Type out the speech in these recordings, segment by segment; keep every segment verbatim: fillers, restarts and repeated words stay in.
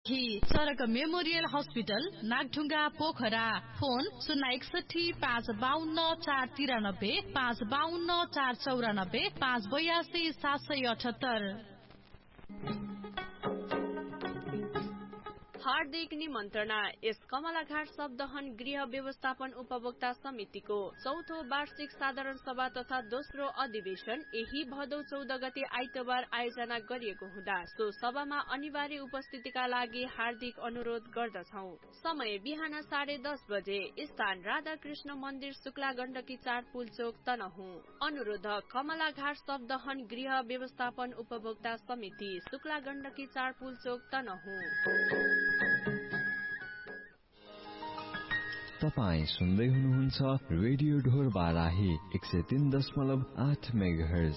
चरक memorial hospital Nagdhunga Pokhara phone शून्य एकसठी पाँच बाहन्न चार तिरानब्बे पाँच बाहन्न चार चौरानब्बे पाँच बयासी सात सय अठहत्तर। हार्दिक निमन्त्रणा यस कमलाघाट शब्दहन गृह व्यवस्थापन उपभोक्ता समितिको चौथो वार्षिक साधारण सभा तथा दोस्रो अधिवेशन यही भदौ चौध गते आइतबार आयोजना गरिएको हुँदा सो सभामा अनिवार्य उपस्थितिका लागि हार्दिक अनुरोध गर्दछौ। समय बिहान साढे दस बजे, स्थान राधाकृष्ण मन्दिर शुक्ला गण्डकी चार पुलचोक तनहुँ। अनुरोधक कमलाघाट शब्दहन गृह व्यवस्थापन उपभोक्ता समिति शुक्ला गण्डकी चार पुलचोक तनहुँ। तपाई सुन्दै हुनुहुन्छ रेडियो ढोर बाराही एक सय तीन दशमलव आठ मेगाहर्ज।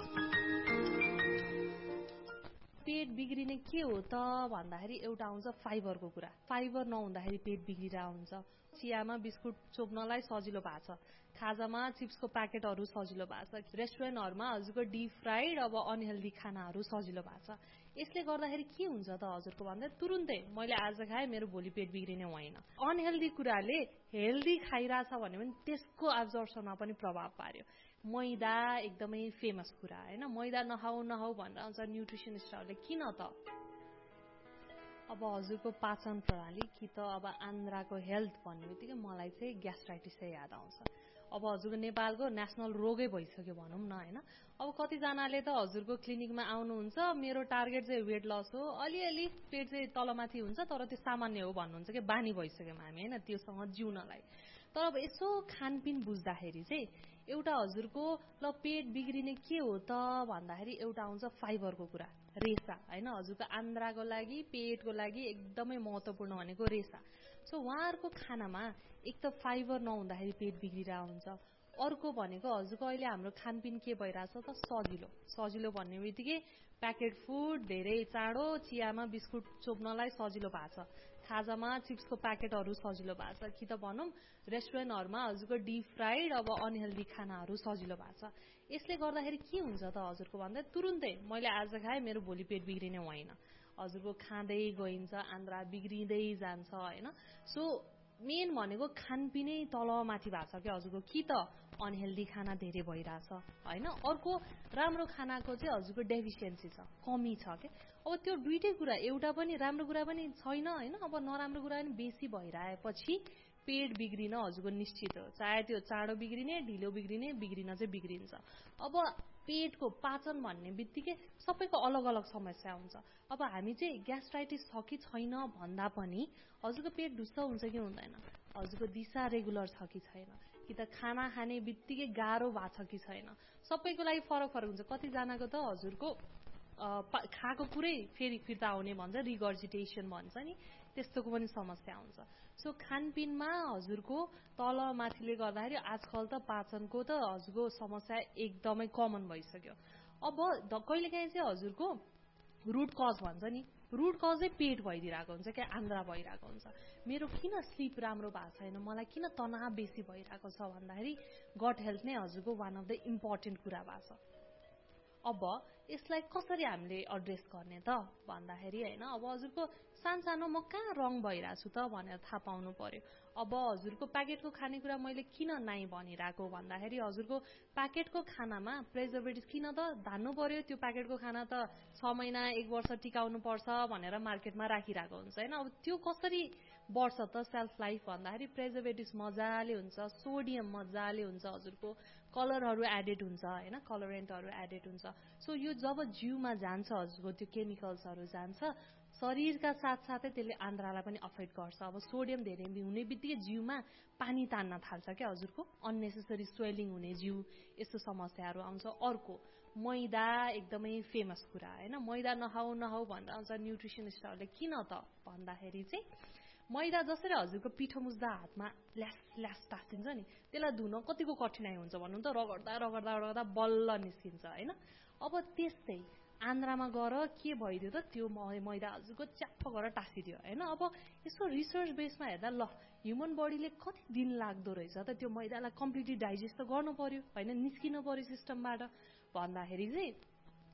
पेट बिग्रिने के हो त भन्दाखेरि एउटा आउँछ फाइबरको कुरा। फाइबर नहुँदाखेरि पेट बिग्रिरा हुन्छ। चियामा बिस्कुट चोप्नलाई सजिलो भएको छ, खाजामा चिप्सको प्याकेटहरू सजिलो भएको छ, रेस्टुरेन्टहरूमा हजुरको डीप फ्राइड अब अनहेल्दी खानाहरू सजिलो भएको छ। यसले गर्दाखेरि के हुन्छ त हजुरको भन्दा तुरुन्तै मैले आज खाए मेरो भोलि पेट बिग्रिने होइन। अनहेल्दी कुराले हेल्दी खाइरहेछ भने पनि त्यसको एब्जर्प्सनमा पनि प्रभाव पार्यो। मैदा एकदमै फेमस कुरा हैन, मैदा नखाऊ नखाऊ भनेर आउँछ न्युट्रिसनिस्टहरूले। किन त? अब हजुरको पाचन प्रणाली कि त अब आन्द्राको हेल्थ भन्ने बित्तिकै मलाई चाहिँ ग्यास्ट्राइटिसै याद आउँछ। अब हजुरको नेपालको नेसनल रोगै भइसक्यो भनौँ न हैन। अब कतिजनाले त हजुरको क्लिनिकमा आउनुहुन्छ, मेरो टार्गेट चाहिँ वेट लस हो, अलिअलि पेट चाहिँ तलमाथि हुन्छ तर त्यो सामान्य हो भन्नुहुन्छ कि बानी भइसक्यौँ हामी हैन त्योसँग जिउनलाई। तर अब यसो खानपिन बुझ्दाखेरि चाहिँ एउटा हजुरको ल पेट बिग्रिने के हो त भन्दाखेरि एउटा आउँछ फाइबरको कुरा, रेसा हैन। हजुरको आन्द्राको लागि पेटको लागि एकदमै महत्त्वपूर्ण भनेको रेसा। सो उहाँहरूको खानामा एक त फाइबर नहुँदाखेरि पेट बिग्रिरा हुन्छ, अर्को भनेको हजुरको अहिले हाम्रो खानपिन के भइरहेछ त सजिलो। सजिलो भन्ने बित्तिकै प्याकेट फुड धेरै चाँडो, चियामा बिस्कुट चोप्नलाई सजिलो भएको छ, खाजामा चिप्सको प्याकेटहरू सजिलो भएको छ, कि त भनौँ रेस्टुरेन्टहरूमा हजुरको डीप फ्राइड अब अनहेल्दी खानाहरू सजिलो भएको छ। यसले गर्दाखेरि के हुन्छ त हजुरको भन्दा तुरुन्तै मैले आज खाए मेरो भोलि पेट बिग्रिने होइन। हजुरको खाँदै गइन्छ, आन्द्रा बिग्रिँदै जान्छ हैन। सो मेन भनेको खानपिनै तलमाथि भएको छ क्या हजुरको, कि त अनहेल्दी खाना धेरै भइरहेछ हैन। अर्को राम्रो खानाको चाहिँ हजुरको डेफिसियन्सी छ, कमी छ के। अब त्यो दुईटै कुरा, एउटा पनि राम्रो कुरा पनि छैन हैन, अब नराम्रो कुरा पनि बेसी भइरहेपछि पेट बिग्रिन हजुरको निश्चित हो। चाहे त्यो चाँडो बिग्रिने, ढिलो बिग्रिने, बिग्रिन चाहिँ बिग्रिन्छ। अब पेटको पाचन भन्ने बित्तिकै सबैको अलग अलग समस्या हुन्छ। अब हामी चाहिँ ग्यास्ट्राइटिस छ कि छैन भन्दा पनि हजुरको पेट ढुस्स हुन्छ कि हुँदैन, हजुरको दिशा रेगुलर छ कि छैन, कि त खाना खाने बित्तिकै गाह्रो भएको छ कि छैन, सबैको लागि फरक फरक हुन्छ। कतिजनाको त हजुरको खाएको कुरै फेरि फिर्ता आउने भन्छ, रिगर्जिटेसन भन्छ नि, त्यस्तोको पनि समस्या हुन्छ। सो खानपिनमा हजुरको तल माथिले गर्दाखेरि आजकल त पाचनको त हजुरको समस्या एकदमै कमन भइसक्यो। अब कहिलेकाहीँ चाहिँ हजुरको रुट कज भन्छ नि, रुट कजै पेट भइदिरहेको हुन्छ क्या, आन्द्रा भइरहेको हुन्छ। मेरो किन स्लिप राम्रो भएको छैन, मलाई किन तनाव बेसी भइरहेको छ भन्दाखेरि गट हेल्थ नै हजुरको वान अफ द इम्पोर्टेन्ट कुरा भएको छ। अब यसलाई कसरी हामीले एड्रेस गर्ने त भन्दाखेरि हैन, अब हजुरको सानसानो म कहाँ रङ भइरहेछु त भनेर थाहा पाउनु पर्यो। अब हजुरको प्याकेटको खानेकुरा मैले किन नाइ भनिरहेको भन्दाखेरि हजुरको प्याकेटको खानामा प्रिजर्भेटिभ किन त धान्नु पर्यो। त्यो प्याकेटको खाना त छ महिना एक वर्ष टिकाउनु पर्छ भनेर मार्केटमा राखिरहेको हुन्छ हैन। अब त्यो कसरी बढ्छ त सेल्फ लाइफ भन्दाखेरि प्रिजर्भेटिभ मजाले हुन्छ, सोडियम मजाले हुन्छ, हजुरको कलरहरू एडेड हुन्छ हैन, कलरेन्टहरू एडेड हुन्छ। सो यो जब जिउमा जान्छ हजुरको त्यो केमिकल्सहरू जान्छ, शरीरका साथसाथै त्यसले आन्द्रालाई पनि अफेक्ट गर्छ। अब सोडियम धेरै हुने बित्तिकै जिउमा पानी तान्न थाल्छ क्या हजुरको, अननेसेसरी स्वेलिङ हुने जिउ, यस्तो समस्याहरू आउँछ। अर्को मैदा एकदमै फेमस कुरा हैन, मैदा नखाऊ नखाऊ भनेर आउँछ न्युट्रिसनिस्टहरूले। किन त भन्दाखेरि चाहिँ मैदा जसरी हजुरको पिठो मुस्दा हातमा ल्यास ल्यास टाँसिन्छ नि, त्यसलाई धुन कतिको कठिनाइ हुन्छ भन्नु त, रगड्दा रगड्दा रगड्दा बल्ल निस्किन्छ हैन। अब त्यस्तै आन्द्रामा गएर के भइदियो त त्यो मैदा हजुरको च्याप्प गरेर टाँसिदियो हैन। अब यसको रिसर्च बेसमा हेर्दा ल ह्युमन बडीले कति दिन लाग्दो रहेछ त त्यो मैदालाई कम्प्लिटली डाइजेस्ट त गर्नु पर्यो हैन, निस्किनु पर्यो सिस्टमबाट भन्दाखेरि चाहिँ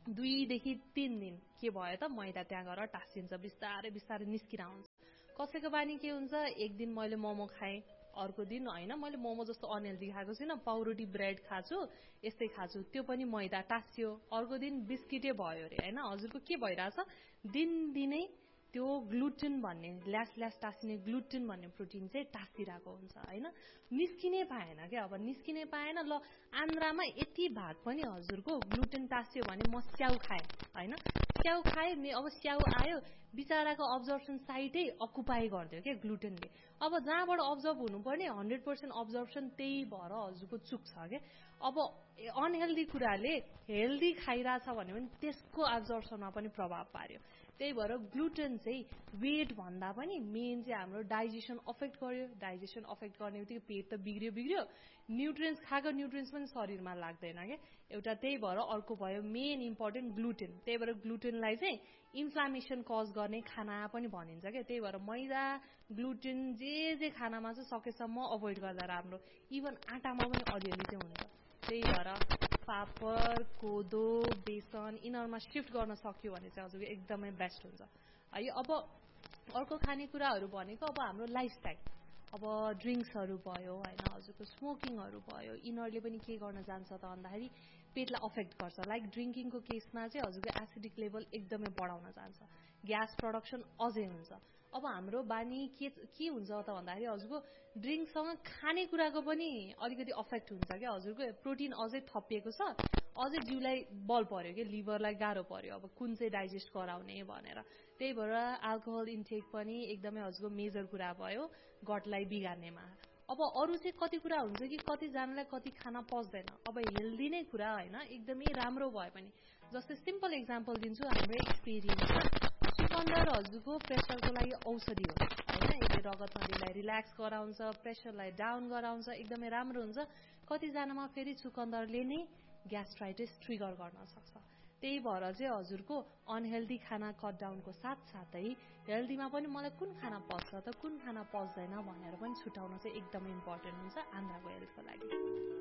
दुईदेखि तीन दिन के भयो त मैदा त्यहाँ गएर टाँसिन्छ, बिस्तारै बिस्तारै निस्किन आउँछ। कसैको बानी के हुन्छ, एक दिन मैले मोमो खाएँ, अर्को दिन होइन मैले मोमो जस्तो अनहेल्दी खाएको छुइनँ, पाउरोटी ब्रेड खाछु, यस्तै खाछु, त्यो पनि मैदा टाँसियो। अर्को दिन बिस्किटै भयो अरे होइन। हजुरको के भइरहेछ, दिनदिनै त्यो ग्लुटेन भन्ने ल्यास ल्यास टाँसिने ग्लुटेन भन्ने प्रोटिन चाहिँ टाँसिरहेको हुन्छ होइन। निस्किनै पाएन क्या, अब निस्किनै पाएन। ल आन्द्रामा यति भाग पनि हजुरको ग्लुटेन टाँसियो भने म स्याउ खाएँ होइन, स्याउ खाएँ, अब स्याउ आयो, बिचराको अब्जर्प्सन साइटै अकुपाई गरिदियो क्या ग्लुटेनले। अब जहाँबाट अब्जर्भ हुनुपर्ने हन्ड्रेड पर्सेन्ट अब्जर्प्सन त्यही भएर हजुरको चुक्छ क्या। अब अनहेल्दी कुराले हेल्दी खाइरहेछ भने पनि त्यसको अब्जर्प्सनमा पनि प्रभाव पार्यो। त्यही भएर ग्लुटेन चाहिँ वेट भन्दा पनि मेन चाहिँ हाम्रो डाइजेसन अफेक्ट गर्यो। डाइजेसन अफेक्ट गर्ने बित्तिकै पेट त बिग्रियो बिग्रियो, न्युट्रियन्स खाएको न्युट्रियन्स पनि शरीरमा लाग्दैन क्या एउटा। त्यही भएर अर्को भयो मेन इम्पोर्टेन्ट ग्लुटेन। त्यही भएर ग्लुटेनलाई चाहिँ इन्फ्लामेसन कज गर्ने खाना पनि भनिन्छ क्या। त्यही भएर मैदा ग्लुटेन जे जे खानामा चाहिँ सकेसम्म अभोइड गर्दा राम्रो। इभन आँटामा पनि अलिअलि चाहिँ हुन्छ। त्यही भएर पापड, कोदो, बेसन यिनीहरूमा सिफ्ट गर्न सक्यो भने चाहिँ हजुर एकदमै बेस्ट हुन्छ है। अब अर्को खानेकुराहरू भनेको अब हाम्रो लाइफस्टाइल, अब ड्रिङ्क्सहरू भयो होइन, हजुरको स्मोकिङहरू भयो, यिनीहरूले पनि के गर्न जान्छ त भन्दाखेरि पेटलाई अफेक्ट गर्छ। लाइक ड्रिङ्किङको केसमा चाहिँ हजुरको एसिडिक लेभल एकदमै बढाउन जान्छ, ग्यास प्रडक्सन अझै हुन्छ। अब हाम्रो बानी के के हुन्छ त भन्दाखेरि हजुरको ड्रिङ्कसँग खानेकुराको पनि अलिकति अफेक्ट हुन्छ क्या। हजुरको प्रोटिन अझै थपिएको छ, अझै जिउलाई बल पर्यो कि लिभरलाई गाह्रो पर्यो अब कुन चाहिँ डाइजेस्ट गराउने भनेर। त्यही भएर अल्कोहल इन्टेक पनि एकदमै हजुरको मेजर कुरा भयो गटलाई बिगार्नेमा। अब अरू चाहिँ कति कुरा हुन्छ कि कतिजनालाई कति खाना पच्दैन। अब हेल्दी नै कुरा होइन, एकदमै राम्रो भए पनि। जस्तै सिम्पल इक्जाम्पल दिन्छु, हाम्रो एक्सपिरियन्समा चुकन्दर हजुरको प्रेसरको लागि औषधि हो होइन। यसले रगत नदीलाई रिल्याक्स गराउँछ, प्रेसरलाई डाउन गराउँछ, एकदमै राम्रो हुन्छ। कतिजनामा फेरि चुकन्दरले नै ग्यास्ट्राइटिस ट्रिगर गर्न सक्छ। त्यही भएर चाहिँ हजुरको अनहेल्दी खाना कट डाउनको साथसाथै हेल्दीमा पनि मलाई कुन खाना पच्छ त कुन खाना पच्दैन भनेर पनि छुटाउन चाहिँ एकदमै इम्पोर्टेन्ट हुन्छ आन्द्राको हेल्थको लागि।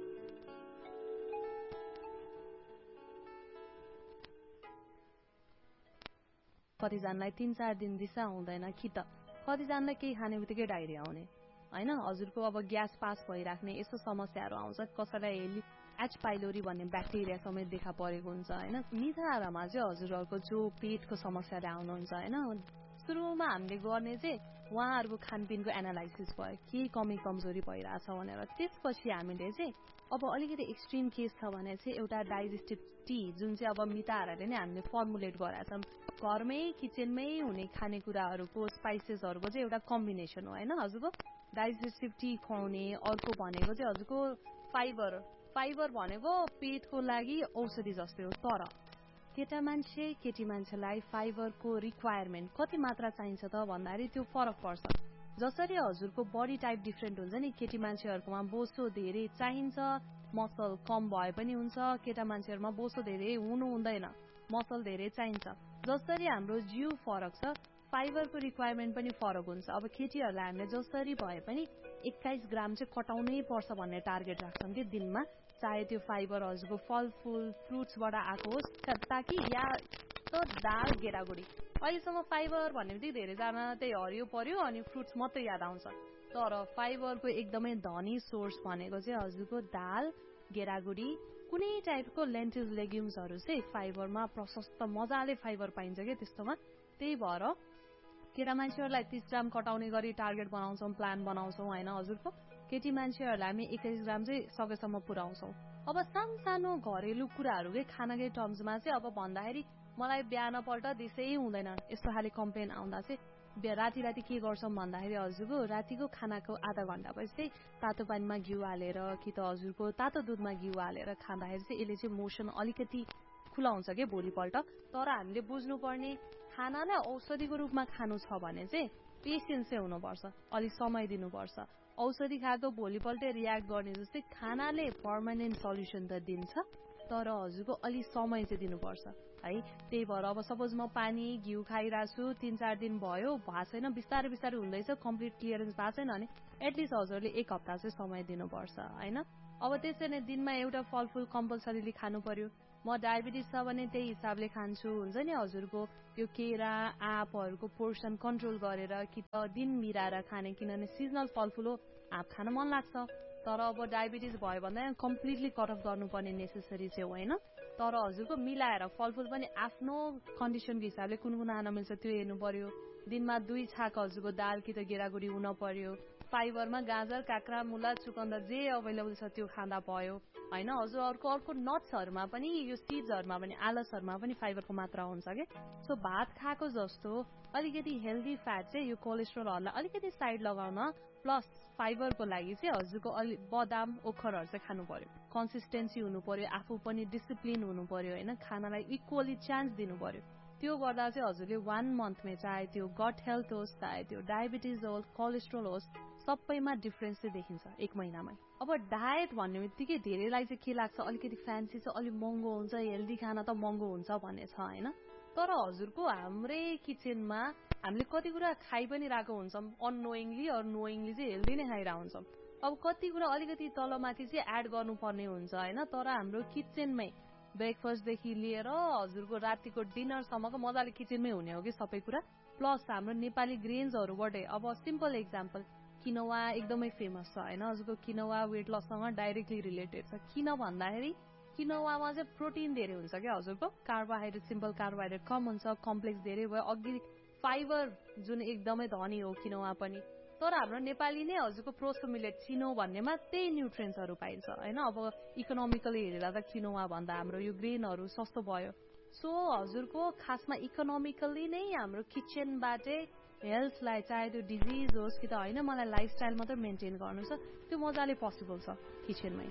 कतिजनालाई तिन चार दिन दिसा हुँदैन कि त कतिजनालाई केही खाने बित्तिकै डायरिया आउने होइन। हजुरको अब ग्यास पास भइराख्ने यस्तो समस्याहरू आउँछ। कसैलाई हेली एच पाइलोरी भन्ने ब्याक्टेरिया समेत देखा परेको हुन्छ होइन। मिठाईमा चाहिँ हजुरहरूको जो पेटको समस्याले आउनुहुन्छ होइन, सुरुमा हामीले गर्ने चाहिँ उहाँहरूको खानपिनको एनालाइसिस भयो, के कमी कमजोरी भइरहेछ भनेर। त्यसपछि हामीले चाहिँ अब अलिकति एक्सट्रिम केस छ भने चाहिँ एउटा डाइजेस्टिभ टी जुन चाहिँ अब मिताहरूले नै हामीले फर्मुलेट गराएको छ, घरमै किचनमै हुने खानेकुराहरूको स्पाइसेसहरूको चाहिँ एउटा कम्बिनेसन हो होइन हजुरको डाइजेस्टिभ टी खुवाउने। अर्को भनेको चाहिँ हजुरको फाइबर, फाइबर भनेको पेटको लागि औषधि जस्तै हो। तर केटा मान्छे केटी मान्छेलाई फाइबरको रिक्वायरमेन्ट कति मात्रा चाहिन्छ त भन्दाखेरि त्यो फरक पर्छ। जसरी हजुरको बडी टाइप डिफ्रेन्ट हुन्छ नि, केटी मान्छेहरूकोमा बोसो धेरै चाहिन्छ, मसल कम भए पनि हुन्छ। केटा मान्छेहरूमा बोसो धेरै हुनु हुँदैन, मसल धेरै चाहिन्छ। जसरी हाम्रो जिउ फरक छ, फाइबरको रिक्वायरमेन्ट पनि फरक हुन्छ। अब केटीहरूलाई हामीले जसरी भए पनि एक्काइस ग्राम चाहिँ कटाउनै पर्छ भन्ने टार्गेट राख्छौँ कि दिनमा, चाहे त्यो फाइबर हजुरको फलफुल फ्रुट्सबाट आएको होस्, ताकि या त दाल गेडागुडी। अहिलेसम्म फाइबर भन्ने बित्तिकै धेरैजना त्यही हरियो पर्यो अनि फ्रुट्स मात्रै याद आउँछ। तर फाइबरको एकदमै धनी सोर्स भनेको चाहिँ हजुरको दाल गेडागुडी, कुनै टाइपको लेन्टिल्स लेग्युम्सहरू चाहिँ फाइबरमा प्रशस्त मजाले फाइबर पाइन्छ क्या त्यस्तोमा। त्यही भएर केटा मान्छेहरूलाई तीस ग्राम कटाउने गरी टार्गेट बनाउँछौँ, प्लान बनाउँछौँ होइन हजुरको। केटी मान्छेहरूलाई हामी एक्काइस ग्राम चाहिँ सकेसम्म पुर्याउँछौँ। अब सानसानो घरेलु कुराहरूकै खानाकै टर्म्समा चाहिँ अब भन्दाखेरि मलाई बिहानपल्ट दिसै हुँदैन यस्तो खाले कम्प्लेन आउँदा चाहिँ राति राति के गर्छौँ भन्दाखेरि हजुरको रातिको खानाको आधा घण्टा पछि चाहिँ तातो पानीमा घिउ हालेर कि त हजुरको तातो दुधमा घिउ हालेर खाँदाखेरि चाहिँ यसले चाहिँ मोसन अलिकति खुलाउँछ क्या भोलिपल्ट। तर हामीले बुझ्नुपर्ने खानालाई औषधिको रूपमा खानु छ भने चाहिँ पेसेन्स चाहिँ हुनुपर्छ, अलिक समय दिनुपर्छ। औषधि खाएको भोलिपल्टै रियाक्ट गर्ने जस्तै खानाले पर्मानेन्ट सल्युसन त दिन्छ, तर हजुरको अलिक समय चाहिँ दिनुपर्छ है। त्यही भएर अब सपोज म पानी घिउ खाइरहेको छु, तिन चार दिन भयो भएको छैन, बिस्तारै बिस्तारै हुँदैछ, कम्प्लिट क्लियरेन्स भएको छैन भने एटलिस्ट हजुरले एक हप्ता चाहिँ समय दिनुपर्छ होइन। अब त्यसरी नै दिनमा एउटा फलफुल कम्पलसरीली खानु पर्यो। म डायबिटिज छ भने त्यही हिसाबले खान्छु हुन्छ नि हजुरको यो केरा आँपहरूको पोर्सन कन्ट्रोल गरेर कि त दिन मिलाएर खाने किनभने सिजनल फलफुल हो आँप खान मन लाग्छ तर अब डायबिटिज भयो भन्दा कम्प्लिटली कट अफ गर्नुपर्ने नेसेसरी चाहिँ होइन तर हजुरको मिलाएर फलफुल पनि आफ्नो कन्डिसनको हिसाबले कुन कुन खान मिल्छ त्यो हेर्नु पर्यो दिनमा दुई छाक हजुरको दाल कि त गेडागुडी हुन पर्यो फाइबरमा गाजर काँक्रा मुला चुकन्दर जे अभाइलेबल छ त्यो खाँदा भयो होइन हजुर अर्को अर्को नट्सहरूमा पनि यो सिड्सहरूमा पनि आलसहरूमा पनि फाइबरको मात्रा हुन्छ के सो भात खाएको जस्तो अलिकति हेल्दी फ्याट चाहिँ यो कोलेस्ट्रोलहरूलाई अलिकति साइड लगाउन प्लस फाइबरको लागि चाहिँ हजुरको अलि बदाम ओखरहरू चाहिँ खानु पर्यो कन्सिस्टेन्सी हुनु पर्यो आफू पनि डिसिप्लिन हुनु पर्यो होइन खानालाई इक्वली चान्स दिनु पर्यो त्यो गर्दा चाहिँ हजुरले वान मन्थमै चाहे त्यो गट हेल्थ होस् चाहे त्यो डायबिटिज होस् कोलेस्ट्रोल होस् सबैमा डिफरेन्स चाहिँ देखिन्छ एक महिनामै अब डायट भन्ने बित्तिकै धेरैलाई चाहिँ के लाग्छ अलिकति फ्यान्सी चाहिँ अलिक महँगो हुन्छ हेल्दी खाना त महँगो हुन्छ भन्ने छ होइन तर हजुरको हाम्रै किचनमा हामीले कति कुरा खाइ पनि रहेको हुन्छौँ अननोइङली अरू नोइङली चाहिँ हेल्दी नै खाइरहेको हुन्छौँ अब कति कुरा अलिकति तलमाथि चाहिँ एड गर्नुपर्ने हुन्छ होइन तर हाम्रो किचनमै ब्रेकफास्टदेखि लिएर हजुरको रातिको डिनरसम्मको मजाले किचनमै हुने हो कि सबै कुरा प्लस हाम्रो नेपाली ग्रेन्सहरूबाटै अब सिम्पल एक्जाम्पल किनोवा एकदमै फेमस छ होइन हजुरको किनोवा वेट लससँग डाइरेक्टली रिलेटेड छ किन भन्दाखेरि किनोवामा चाहिँ प्रोटिन धेरै हुन्छ क्या हजुरको कार्बोहाइड्रेट सिम्पल कार्बोहाइड्रेट कम हुन्छ कम्प्लेक्स धेरै भयो अघि फाइबर जुन एकदमै धनी हो किनोवा पनि तर हाम्रो नेपाली नै हजुरको प्रोसो मिलेट चिनो भन्नेमा त्यही न्युट्रिएन्ट्सहरू पाइन्छ होइन अब इकोनोमिकली हेरेर त किनोवा भन्दा हाम्रो यो ग्रेनहरू सस्तो भयो सो हजुरको खासमा इकोनोमिकली नै हाम्रो किचनबाटै हेल्थलाई चाहे त्यो डिजिज होस् कि त होइन मलाई लाइफस्टाइल मात्रै मेन्टेन गर्नु छ त्यो मजाले पोसिबल छ किचनमै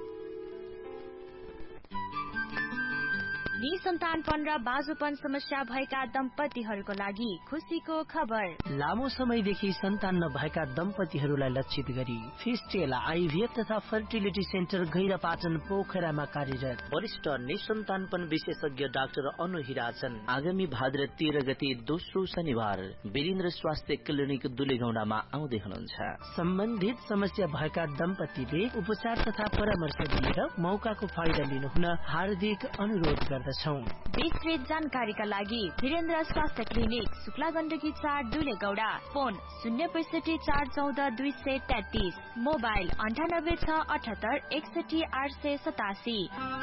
निसन्तानपन र बाजुपन समस्या भएका दम्पतिहरूको लागि खुसीको खबर लामो समयदेखि सन्तान नभएका दम्पतिहरूलाई लक्षित गरी फिस्टेल आइभीएफ तथा फर्टिलिटी सेन्टर गैरापाटन पोखरामा कार्यरत वरिष्ठ निसन्तानपन विशेषज्ञ डाक्टर अनु हिराजन आगामी भाद्र तेह्र गते दोस्रो शनिबार वीरेन्द्र स्वास्थ्य क्लिनिक दुलेगौडामा आउँदै हुनुहुन्छ सम्बन्धित समस्या भएका दम्पतिले उपचार तथा परामर्श दिएर मौकाको फाइदा लिनुहुन हार्दिक अनुरोध गर्दछौं विस्तृत जानकारीका लागि वीरेन्द्र स्वास्थ्य क्लिनिक शुक्ला गण्डकी चार दुलेगौडा फोन शून्य पैसठी चार चौध दुई सय तेत्तीस मोबाइल अन्ठानब्बे छ अठहत्तर एकसठी आठ सय सतासी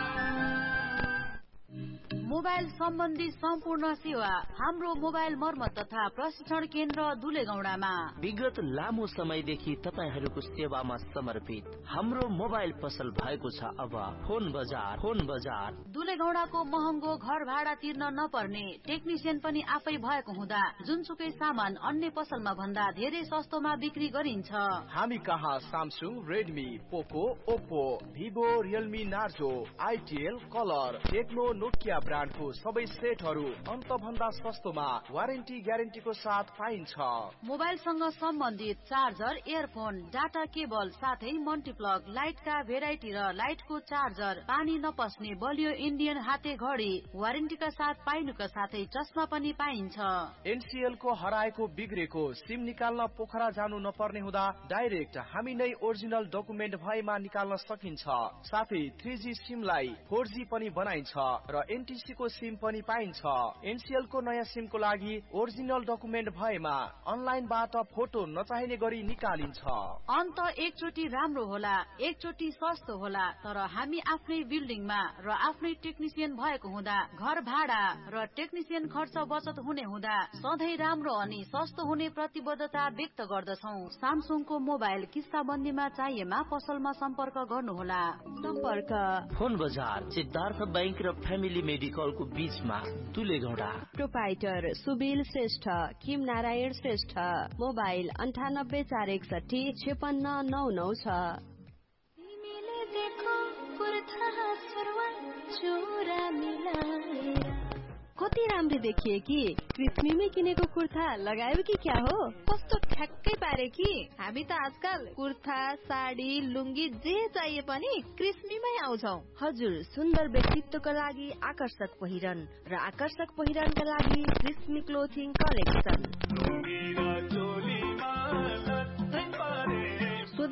मोबाइल सम्बन्धी सम्पूर्ण सेवा हाम्रो मोबाइल मर्मत तथा प्रशिक्षण केन्द्र दुलेगौडामा विगत लामो समयदेखि तपाईहरूको सेवामा समर्पित हाम्रो मोबाइल पसल भएको छ अब फोन बजार फोन बजार दुलेगौडाको महँगो घर भाडा तिर्न नपर्ने टेक्निसियन पनि आफै भएको हुँदा जुनसुकै सामान अन्य पसलमा भन्दा धेरै सस्तोमा बिक्री गरिन्छ हामी कहाँ सामसुङ रेडमी पोको Oppo Vivo Realme Narzo आइटिएल colour Tecno Nokia ब्रान्डको सबै सेटहरू अन्त भन्दा सस्तोमा वारेन्टी ग्यारेन्टीको साथ पाइन्छ मोबाइलसँग सम्बन्धित चार्जर इयरफोन डाटा केबल साथै मल्टिप्लग लाइटका भेराइटी र लाइटको चार्जर पानी नपस्ने बलियो इन्डियन हाते घडी वारेन्टीका साथ पाइनुका साथै चस्मा पनि पाइन्छ एनसीएल को हराएको बिग्रेको सिम निकाल्न पोखरा जानु नपर्ने हुँदा डाइरेक्ट हामी नै ओरिजिनल डकुमेन्ट भएमा निकाल्न सकिन्छ साथै थ्री जी सिमलाई फोर जी पनि बनाइन्छ र एनटीसी को सिम पनि पाइन्छ एनसीएल को नयाँ सिम को लागि ओरिजिनल डकुमेन्ट भएमा अनलाइनबाट फोटो नचाहिने गरी निकालिन्छ अन्त एकचोटि राम्रो होला एकचोटि सस्तो होला तर हामी आफ्नै बिल्डिङमा र आफ्नै टेक्निसियन भएको हुँदा घर भाडा र टेक्निसियन खर्च बचत हुने हुँदा सधैँ राम्रो अनि सस्तो हुने प्रतिबद्धता व्यक्त गर्दछौ सामसुङको मोबाइल किस्ताबन्दीमा चाहिएमा पसलमा सम्पर्क गर्नुहोला सम्पर्क फोन बजार सिद्धार्थ बैंक र फ्यामिली मेडिकलको बीचमा दुलेगौडा प्रोपाइटर सुबिल श्रेष्ठ किम नारायण श्रेष्ठ मोबाइल अन्ठानब्बे चार एकसठी छेपन्न नौ नौ छ कति राम्रो देखिए कि कृष्णीमै किनेको कुर्ता लगायो कि क्या हो कस्तो ठ्याक्कै पारे कि हामी त आजकल कुर्ता साडी लुङ्गी जे चाहिए पनि कृष्णीमै आउँछौ हजुर सुन्दर व्यक्तित्वका लागि आकर्षक पहिरन र आकर्षक पहिरनका लागि कृष्णी क्लोथिङ कलेक्सन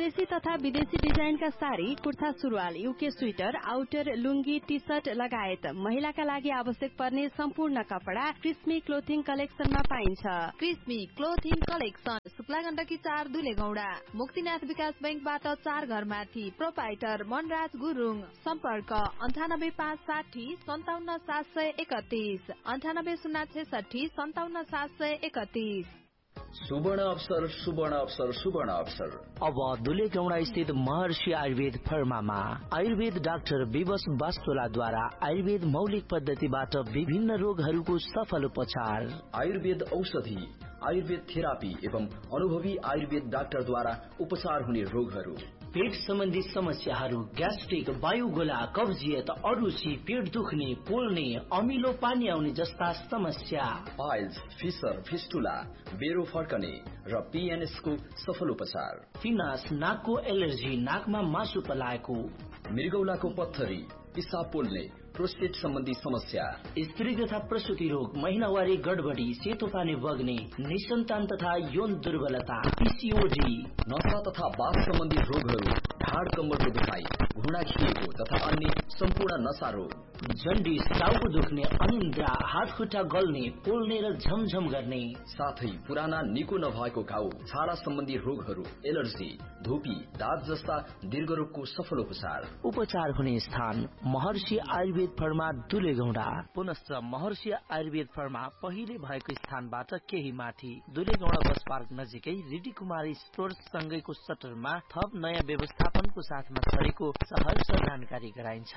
देशी तथा विदेशी डिजाइनका साडी, कुर्ता सुरुवाल, युके स्वेटर, आउटर, लुङ्गी, टी सर्ट लगायत महिलाका लागि आवश्यक पर्ने सम्पूर्ण कपडा क्रिस्मी क्लोथिङ कलेक्सनमा पाइन्छ। क्रिस्मी क्लोथिङ कलेक्सन शुक्ला गण्डकी चार दुलेगौडा, मुक्तिनाथ विकास बैंकबाट चार घर माथि। प्रोपाइटर मनराज गुरुङ। सम्पर्क अन्ठानब्बे पाँच साठी सन्ताउन्न सात सय एकतीस, अन्ठानब्बे शून्य छैसठी सन्ताउन्न सात सय एकतीस। सुवर्ण अवसर सुवर्ण अवसर सुवर्ण अवसर अब दुलेगौडा स्थित महर्षि आयुर्वेद फर्मामा आयुर्वेद डाक्टर विवश वास्तोलाद्वारा आयुर्वेद मौलिक पद्धतिबाट विभिन्न रोगहरूको सफल उपचार। आयुर्वेद औषधि, आयुर्वेद थेरापी एवं अनुभवी आयुर्वेद डाक्टरद्वारा उपचार हुने रोगहरू, पेट सम्बन्धी समस्याहरू, ग्यास्ट्रिक, वायुगोला, कब्जियत, अरुचि, पेट दुख्ने, पोल्ने, अमिलो पानी आउने जस्ता समस्या, पाइल्स, फिसर, फिस्टुला, बेरो फर्कने र पीएनएस को सफल उपचार, फिनास, नाकको एलर्जी, नाकमा मासु पलाएको, मृगौलाको पत्थरी, पिसाब पोल्ने, प्रोस्टेट सम्बन्धी समस्या, स्त्री तथा प्रसूति रोग, महिनावारी गडबडी, सेतो पानी बग्ने, निसन्तान तथा यौन दुर्बलता, पीसीओडी, नसा तथा बाथ सम्बन्धी रोगहरू, ढाड कम्मरको दुखाइ, घुँडा खिएको तथा अन्य सम्पूर्ण नसा रोग, जन्डिस, टाउको दुख्ने, अनिन्द्रा, हात खुट्टा गल्ने, पोल्ने र झमझम गर्ने, साथै पुराना निको नभएको घाउ, छाला सम्बन्धी रोगहरू, एलर्जी, धुपी, दाँत जस्ता दीर्घरोगको सफल उपचार। उपचार हुने स्थान महर्षि आयुर्वेद फर्मा दुलेगौडा। पुनश्च महर्षि आयुर्वेद फर्मा पहिले भएको स्थानबाट केही माथि दुलेगौडा बस पार्क नजिकै रिडी कुमारी स्टोर सँगैको सटरमा थप नयाँ व्यवस्थापनको साथमा छरेको सहर्ष जानकारी गराइन्छ।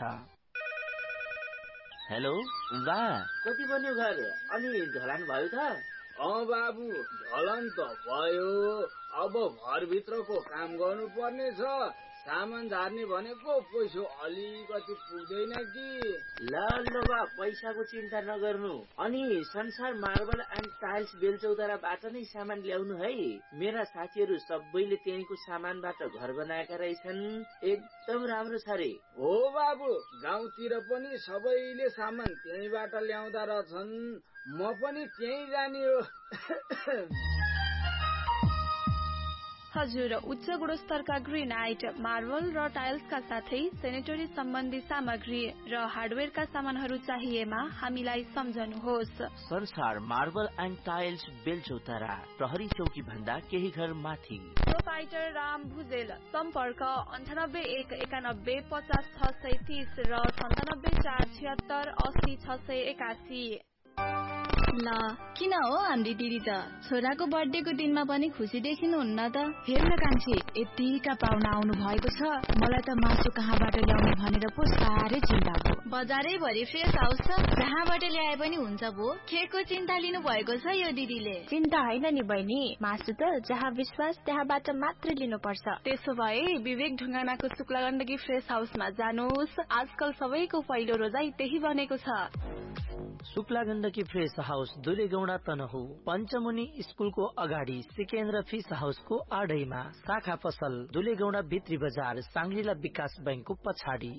हेलो बा, कति बन्यो घर? अनि ढलान भयो त? अँ बाबु, ढलान त भयो। अब घरभित्रको काम गर्नु पर्ने छ। सामान झार्ने भनेको पैसा अलिकति पुग्दैन कि। ल ल बा, पैसाको चिन्ता नगर्नु। अनि संसार मार्बल एन्ड टाइल्स बेलचौताराबाट नै सामान ल्याउनु है। मेरा साथीहरू सबैले त्यहीँको सामानबाट घर बनाएका रहेछन्। एकदम राम्रो छ रे। हो बाबु, गाउँतिर पनि सबैले सामान त्यहीँबाट ल्याउँदा रहेछन्। म पनि त्यहीँ जाने हो। हजुर, उच्च गुणस्तरका ग्रेनाइट, मार्बल र टाइल्सका साथै सेनेटरी सम्बन्धी सामग्री र हार्डवेयरका सामानहरू चाहिएमा हामीलाई सम्झनुहोस्। संसार मार्बल एन्ड टाइल्स बेलचौतारा, प्रहरी चौकी भन्दा केही घर माथि। प्रोपाइटर राम भुजेल। सम्पर्क अन्ठानब्बे एक एकानब्बे पचास छ सय तीस र सन्तानब्बे चार छिहत्तर अस्सी छ सय एकासी। ल किन हो हाम्री दिदी त छोराको बर्थडेको दिनमा पनि खुसी देखिनुहुन्न त? हेर्न कान्छी, यतिका पाहुना आउनु भएको छ, मलाई त मासु कहाँबाट ल्याउने भनेर पो साह्रै चिन्ता भयो। बजारै भरि फ्रेस हाउस छ, जहाँबाट ल्याए पनि हुन्छ भो। केको चिन्ता लिनु भएको छ यो दिदीले? चिन्ता होइन नि बहिनी, मासु त जहाँ विश्वास त्यहाँबाट मात्र लिनुपर्छ। त्यसो भए विवेक ढुङ्गानाको शुक्ला गण्डकी फ्रेस हाउसमा जानुहोस्। आजकल सबैको पहिलो रोजाइ त्यही बनेको छ। शुक्ला गण्डकी फ्रेस हाउस दुलेगौडा तनहु पञ्चमुनि स्कुलको अगाडि सिकेन्द्र फिस हाउसको आडैमा, शाखा पसल दुलेगौडा भित्री बजार साङ्ग्रिला विकास बैंकको पछाडि।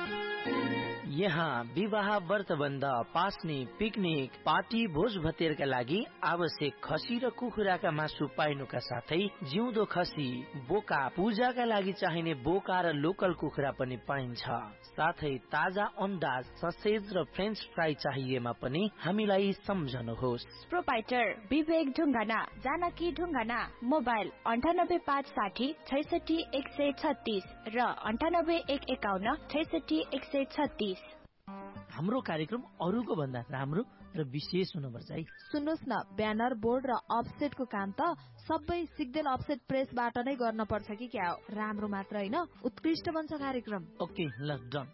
यहाँ विवाह, व्रतबन्ध, पास्ने, पिकनिक, पार्टी, भोज भतेरका लागि आवश्यक खसी र कुखुराका मासु पाइनुका साथै जिउँदो खसी, बोका, पूजाका लागि चाहिने बोका र लोकल कुखुरा पनि पाइन्छ। साथै ताजा अन्डा, ससेज र फ्रेन्च फ्राई चाहिएमा पनि हामीलाई सम्झनुहोस्। प्रोपाइटर विवेक ढुङ्गाना, जानकी ढुङ्गाना। मोबाइल अन्ठानब्बे पाँच साठी छैसठी एक सय छत्तीस र अन्ठानब्बे एक एकाउन्न छैसठी एक सय छत्तीस। हाम्रो कार्यक्रम अरूको भन्दा राम्रो र विशेष हुनुपर्छ है। सुन्नुहोस् न, ब्यानर, बोर्ड र अफसेटको काम त सबै सिग्देल अफसेट प्रेसबाट नै गर्न पर्छ कि क्या हो? राम्रो मात्र होइन, उत्कृष्ट बन्छ कार्यक्रम। ओके ल डन।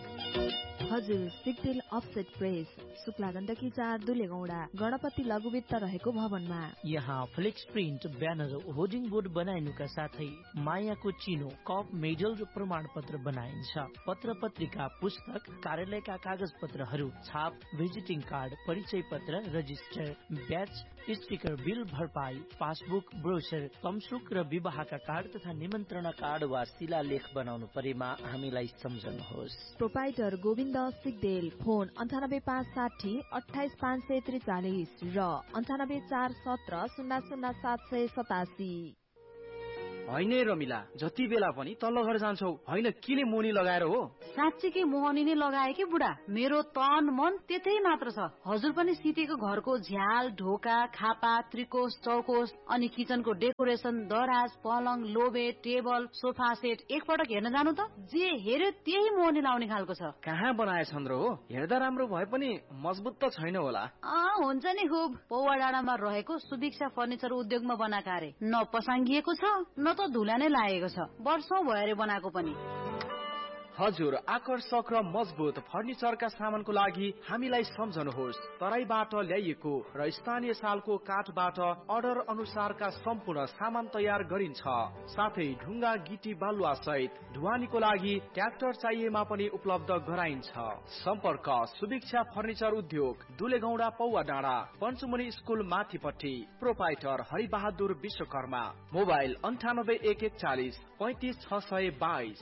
हजुर, सिग्देल अफसेट प्रेस, शुक्ला गण्डकी चार दुलेगौडा, गणपति लघुवित्त रहेको भवनमा। यहाँ flex print, banner, hoarding board बनाइनुका साथै मायाको चिनो, कप, मेडल र प्रमाण पत्र बनाइन्छ। पत्र पत्रिका, पुस्तक, कार्यालयका कागज पत्रहरू, छाप, भिजिटिङ कार्ड, परिचय पत्र, रजिस्टर, ब्याच, स्टिकर, बिल भरपाई, पासबुक, ब्रोचर, कमसुक र विवाहका कार्ड तथा निमन्त्रणा कार्ड वा शिलालेख बनाउनु परेमा हामीलाई सम्झनुहोस्। प्रोपाइटर गोविन्द सिग्देल। फोन अन्ठानब्बे पाँच साठी अठाइस पाँच सय त्रिचालिस र अन्ठानब्बे चार सत्र शून्य शून्य सात सय सतासी। होइन रमिला, जति बेला पनि तल्लो घर जान्छौ, होइन किन मोनी लगाएर हो? साँच्चीकै मोहनी नै लगाए कि बुढा, मेरो तन मन त्यतै मात्र छ। हजुर पनि सितेको घरको झ्याल, ढोका, खापा, त्रिकोश, चौकोश अनि किचनको डेकोरेसन, दराज, पलङ, लोबे, टेबल, सोफा सेट एकपटक हेर्न जानु त, जे हेर्यो त्यही मोहनी लाउने खालको छ। कहाँ बनाए छन् र हो? हेर्दा राम्रो भए पनि मजबुत त छैन होला। अँ हुन्छ नि खुब। पौवा डाँडामा रहेको सुभिक्षा फर्निचर उद्योगमा बनाएको अरे, न पसाङ्गिएको छ न त धुला नै लागेको छ, वर्षौं भयो अरे बनाएको पनि। हजुर, आकर्षक र मजबुत फर्निचरका सामानको लागि हामीलाई सम्झनुहोस्। तराईबाट ल्याइएको र स्थानीय सालको काठबाट अर्डर अनुसारका सम्पूर्ण सामान तयार गरिन्छ। साथै ढुङ्गा, गिटी, बालुवा सहित ढुवानीको लागि ट्र्याक्टर चाहिएमा पनि उपलब्ध गराइन्छ। सम्पर्क सुभिक्षा फर्निचर उद्योग, दुलेगौडा, पौवा डाँडा, पञ्चमुनि स्कुल माथिपट्टि। प्रोपाइटर हरिबहादुर विश्वकर्मा। मोबाइल अन्ठानब्बे एक एकचालिस पैंतिस छ सय बाइस।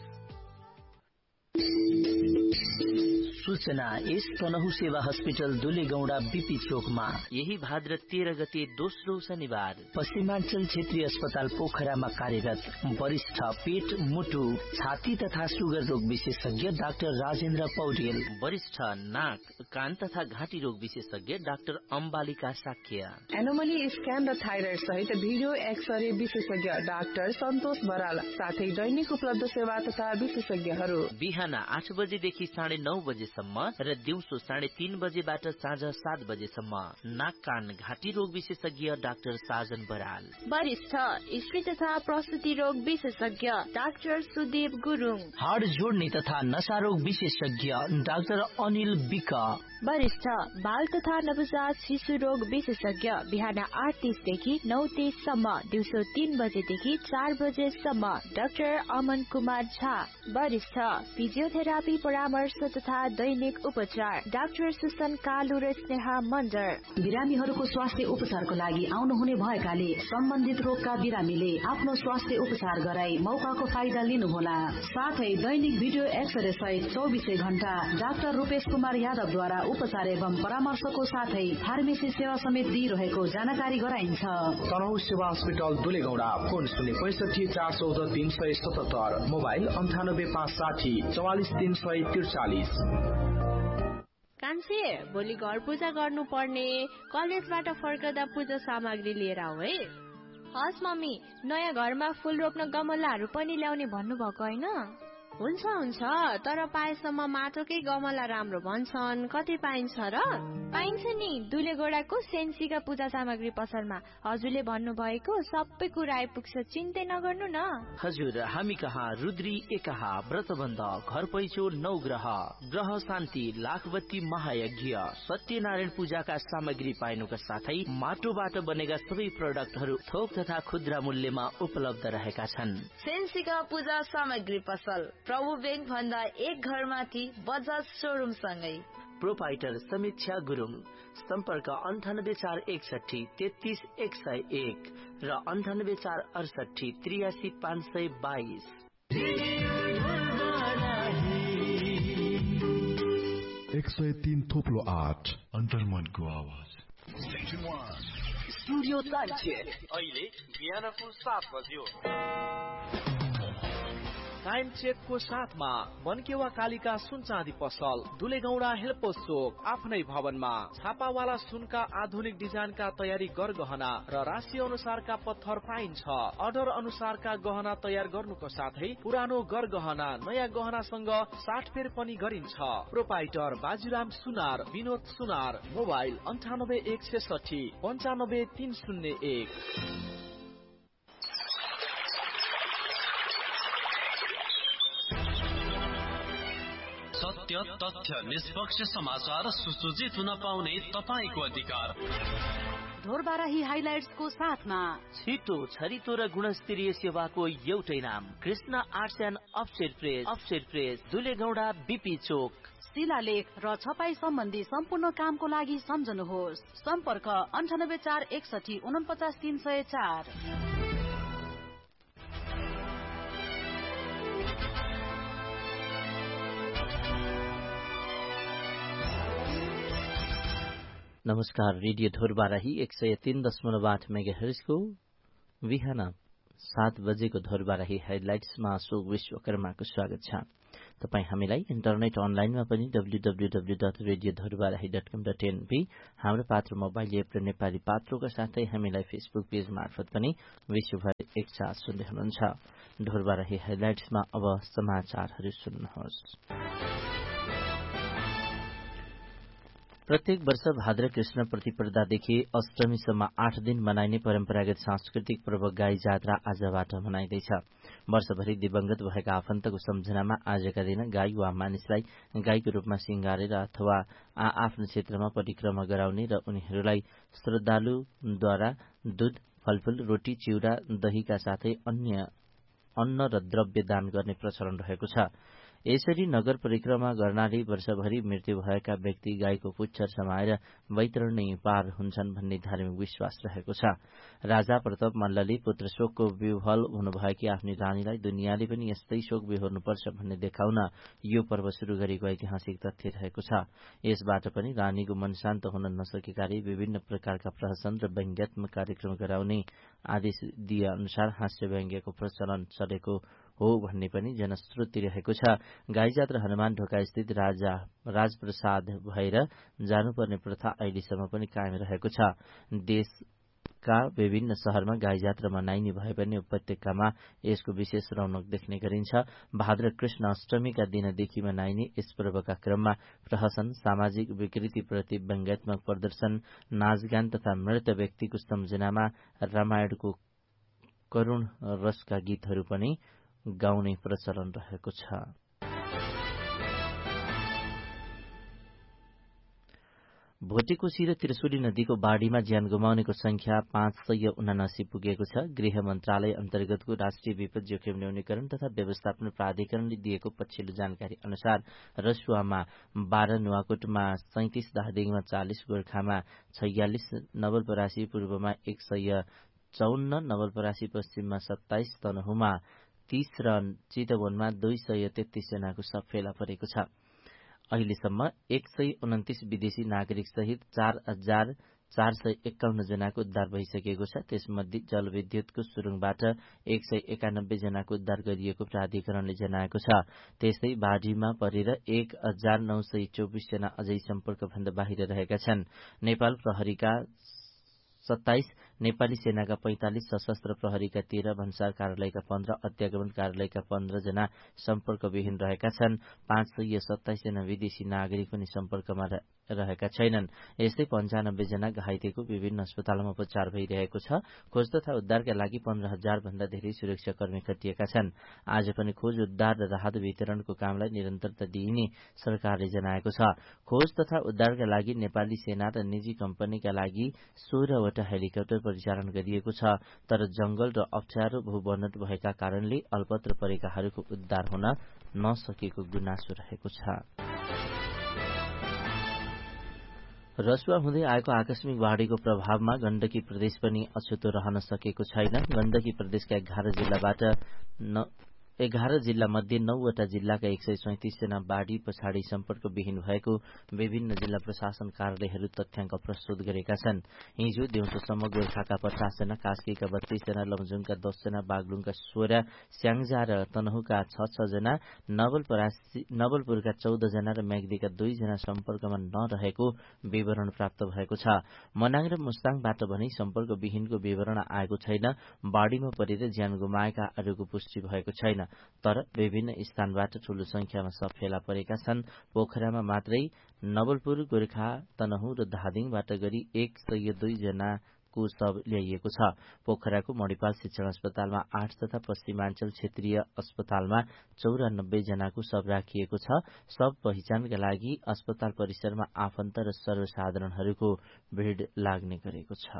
सूचना एस तनहु सेवा हस्पिटल दुलेगौडा बीपी चोकमा यही भाद्र तेह्र गते दोस्रो शनिबार पश्चिमाञ्चल क्षेत्रीय अस्पताल पोखरामा कार्यरत वरिष्ठ पेट, मुटु, छाती तथा सुगर रोग विशेषज्ञ डाक्टर राजेन्द्र पौडेल, वरिष्ठ नाक, कान तथा घाँटी रोग विशेषज्ञ doctor Ambalika Shakya, anomaly scan र थाइराइड सहित भिडियो एक्सरे विशेषज्ञ डाक्टर सन्तोष बराल, साथै दैनिक उपलब्ध सेवा तथा विशेषज्ञहरू। बिहान आठ बजेदेखि साढे नौ बजेसम्म र दिउँसो साढे तीन बजेबाट साँझ सात बजेसम्म। नाक, कान, घाँटी रोग विशेषज्ञ डाक्टर साजन बराल, वरिष्ठ स्त्री तथा प्रसुति रोग विशेषज्ञ डाक्टर सुदेव गुरुङ, हाड जोड्ने तथा नशा रोग विशेषज्ञ डाक्टर अनिल विक, वरिष्ठ बाल तथा नवजात शिशु रोग विशेषज्ञ बिहान आठ तीसदेखि नौ तीससम्म, दिउँसो तीन बजेदेखि चार बजेसम्म डाक्टर अमन कुमार झा, वरिष्ठ फिजियोथेरापी परामर्श तथा दैनिक उपचार डाक्टर सुसन कालु र स्नेहा मण्डर। बिरामीहरूको स्वास्थ्य उपचारको लागि आउनुहुने भएकाले सम्बन्धित रोगका बिरामीले आफ्नो स्वास्थ्य उपचार गराई मौकाको फाइदा लिनुहोला। साथै दैनिक भिडियो एक्सरे सहित चौबिसै घण्टा डाक्टर रूपेश कुमार यादवद्वारा उपचार एवं परामर्शको साथै फार्मेसी सेवा समेत दिइरहेको जानकारी गराइन्छ। तनहु सेवा हस्पिटल दुलेगौडा। फोन शून्य पैंसठी चार चौध तीन सय सतहत्तर, मोबाइल अन्ठानब्बे पाँच साठी चौवालिस तीन सय त्रिचालिस। कान्छे, भोलि घर पूजा गर्नु पर्ने, कलेजबाट फर्कदा पूजा सामग्री लिएर आऊ है। हस् मम्मी, नयाँ घरमा फूल रोप्न गमलाहरू पनि ल्याउने भन्नुभएको होइन? हुन्छ हुन्छ, तर पाएसम्म माटोकै गमला राम्रो भन्छन्, कति पाइन्छ र? पाइन्छ नि, दुलेगौडाको सेन्सीका पूजा सामग्री पसलमा। हजुरले भन्नुभएको सबै कुरा आइपुग्छ, चिन्तै नगर्नु न। हजुर, हामी कहाँ रुद्री एकाहा, व्रतबन्ध, घर पैचो, नौ ग्रह, ग्रह शान्ति, लाखबत्ती महायज्ञ, सत्यनारायण पूजाका सामग्री पाइनुका साथै माटोबाट बनेका सबै प्रोडक्टहरू थोक तथा खुद्रा मूल्यमा उपलब्ध रहेका छन्। सेन्सीका पूजा सामग्री पसल, प्रभु बैंक भन्दा एक घर माथि, बजाज सोरूम सँगै। प्रोपाइटर समीक्षा गुरुङ, सम्पर्क अन्ठानब्बे चार एकसठी तेत्तीस एक सय एक र अन्ठानब्बे चार अडसठी त्रियासी पाँच सय बाइस। एक सय तीन थोप्लो आठ अन्तर्मनको आवाज। स्टुडियो तालचेर अहिले बिहानको सात बज्यो। टाइम चेकको साथमा बनकेवा कालिका सुन चाँदी पसल, दुलेगौडा हेल्पोस चोक, आफ्नै भवनमा। छापावाला सुनका आधुनिक डिजाइनका तयारी गरगहना र राशि अनुसारका पत्थर पाइन्छ। अर्डर अनुसारका गहना तयार गर्नुको साथै पुरानो गरगहना नयाँ गहनासँग साटफेर पनि गरिन्छ। प्रोपाइटर बाजीराम सुनार, विनोद सुनार। मोबाइल अन्ठानब्बे एक छेसठी पन्चानब्बे तीन शून्य एक। सत्य, तथ्य, निष्पक्ष समाचार सुसूचित हुन पाउने तपाईको अधिकार। ढोरबाराही हाइलाइट्सको साथमा छिटो, छरितो र गुणस्तरीय सेवाको एउटै नाम, Krishna arts and upstate press. Upstate press, दुलेगौडा, BP चोक। शिलालेख र छपाई सम्बन्धी सम्पूर्ण कामको लागि सम्झनुहोस्। सम्पर्क अन्ठानब्बे चार एकसठी उनपचास तीन सय चार। नमस्कार, रेडियो ढोरबाराही एक सय तीन दशमलव आठ मेगा हर्जको बिहान सात बजेको ढोरबाराही हेडलाइट्समा अशोक विश्वकर्माको स्वागत छ। तपाईँ हामीलाई इन्टरनेट अनलाइनमा पनि W W W dot radio Dhorbarahi dot कम डट एनपी हाम्रो पात्र मोबाइल एप र नेपाली पात्रोका साथै हामीलाई फेसबुक पेज मार्फत पनि विश्वभर एकसाथ सुन्दै हुनुहुन्छ। ढोरबाराही हेडलाइट्समा अब समाचारहरू सुन्नुहोस्। प्रत्येक वर्ष भाद्र कृष्ण प्रतिपदादेखि अष्टमीसम्म आठ दिन मनाइने परम्परागत सांस्कृतिक पर्व गाई जात्रा आजबाट मनाइँदैछ। वर्षभरि दिवंगत भएका आफन्तको सम्झनामा आजका दिन गाई वा मानिसलाई गाईको रूपमा सिंगारेर अथवा आ आफ्नो क्षेत्रमा परिक्रमा गराउने र उनीहरूलाई श्रद्धालुद्वारा दूध, फलफूल, रोटी, चिउरा, दहीका साथै अन्य अन्न र द्रव्य दान गर्ने प्रचलन रहेको छ। यसरी नगर परिक्रमा गर्नाले वर्षभरि मृत्यु भएका व्यक्ति गाईको पुच्छर समाएर वैतरणी पार हुन्छन् भन्ने धार्मिक विश्वास रहेको छ। राजा प्रताप मल्लले पुत्र शोकको विह्वल हुनुभएकी आफ्नी रानीलाई दुनियाँले पनि यस्तै शोक बिहोर्नुपर्छ भन्ने देखाउन यो पर्व शुरू गरेको ऐतिहासिक तथ्य रहेको छ। यसबाट पनि रानीको मन शान्त हुन नसकेकाले विभिन्न प्रकारका प्रहसन र व्यङ्ग्यात्मक कार्यक्रम गराउने आदेश दिए अनुसार हास्य व्यङ्ग्यको प्रचलन चलेको हो भन्ने पनि जनश्रुति रहेको छ। गाई जात्रा हनुमान ढोका स्थित राजा राजप्रसाद भएर जानुपर्ने प्रथा अहिलेसम्म पनि कायम रहेको छ। देशका विभिन्न शहरमा गाई जात्रा मनाइने भए पनि उपत्यकामा यसको विशेष रौनक देख्ने गरिन्छ। भाद्र कृष्ण अष्टमीका दिनदेखि मनाइने यस पर्वका क्रममा प्रहसन, सामाजिक विकृतिप्रति व्यङ्ग्यात्मक प्रदर्शन, नाचगान तथा मृत व्यक्तिको सम्झनामा रामायणको करुण रसका गीतहरू पनि गाउने प्रचलन रहेको छ। भोटेकोशी र त्रिशुली नदीको बाढ़ीमा ज्यान गुमाउनेको संख्या पाँच सय उनासी पुगेको छ। गृह मन्त्रालय अन्तर्गतको राष्ट्रिय विपद जोखिम न्यूनीकरण तथा व्यवस्थापन प्राधिकरणले दिएको पछिल्लो जानकारी अनुसार रसुवामा बाह्र, नुवाकोटमा सैंतिस, दार्जिलिङमा चालिस, गोर्खामा छयालिस, नवलपरासी पूर्वमा एक सय चौन्न, नवलपरासी पश्चिममा सत्ताइस, तनहुमा तीस र चितवनमा दुई सय तेत्तीस जनाको शव फेला परेको छ। अहिलेसम्म एक सय उन्तिस विदेशी नागरिक सहित चार हजार चार सय एकाउन्न जनाको उद्धार भइसकेको छ। त्यसमध्ये जलविद्युतको सुरुङबाट एक सय एकानब्बे जनाको उद्धार गरिएको प्राधिकरणले जनाएको छ। त्यस्तै बाढ़ीमा परेर एक हजार नौ सय चौबिस जना अझै सम्पर्कभन्दा बाहिर रहेका छन्। नेपाल प्रहरीका सत्ताइस, नेपाली सेनाका पैंतालिस, सशस्त्र प्रहरीका तेह्र, भन्सार कार्यालयका पन्ध्र, अत्यागमन कार्यालयका पन्ध्र जना सम्पर्कविहीन रहेका छन्। पाँच सय सत्ताइस जना विदेशी नागरिक पनि सम्पर्कमा रहेका छैनन्। यस्तै पञ्चानब्बे जना घाइतेको विभिन्न अस्पतालमा उपचार भइरहेको छ। खोज तथा उद्धारका लागि पन्ध्र हजार भन्दा धेरै सुरक्षाकर्मी खटिएका छन्। आज पनि खोज, उद्धार र राहत वितरणको कामलाई निरन्तरता दिइने सरकारले जनाएको छ। खोज तथा उद्धारका लागि नेपाली सेना र निजी कम्पनीका लागि सोह्रवटा हेलिकप्टर परिचालन गरिएको छ। तर जंगल र अप्ठ्यारो भूबनोट भएका कारणले अल्पत्र परेकाहरूको उद्धार हुन नसकेको गुनासो रहेको छ। रसुवा हुँदै आएको आकस्मिक बाढ़ीको प्रभावमा गण्डकी प्रदेश पनि अछुतो रहन सकेको छैन। गण्डकी प्रदेशका एघार जिल्लाबाट न एघार जिल्ला मध्ये नौवटा जिल्लाका एक सय सैतिस जना बाढ़ी पछाडि सम्पर्कविहीन भएको विभिन्न जिल्ला प्रशासन कार्यालयहरू तथ्याङ्क प्रस्तुत गरेका छन्। हिजो दिउँसोसम्म गोर्खाका पचास जना, कास्कीका बत्तीस जना, लमजुङका दस जना, बागलुङका सोह्र, स्याङ्जा र तनहुका छ छ जना, नवलपरासी नवलपुरका चौध जना र मेघदीका दुई जना सम्पर्कमा नरहेको विवरण प्राप्त भएको छ। मनाङ र मुस्ताङबाट भने सम्पर्कविहीनको विवरण आएको छैन। बाढ़ीमा परेर ज्यान गुमाएका अरूको पुष्टि भएको छैन। तर विभिन्न स्थानबाट ठूलो संख्यामा शव फेला परेका छन्। पोखरामा मात्रै नवलपुर, गोर्खा, तनहु र धादिङबाट गरी एक सय दुई जनाको शव ल्याइएको छ। पोखराको मणिपाल शिक्षण अस्पतालमा आठ तथा पश्चिमाञ्चल क्षेत्रीय अस्पतालमा चौरानब्बे जनाको शव राखिएको छ। शव पहिचानका लागि अस्पताल परिसरमा आफन्त र सर्वसाधारणहरूको भीड़ लाग्ने गरेको छ।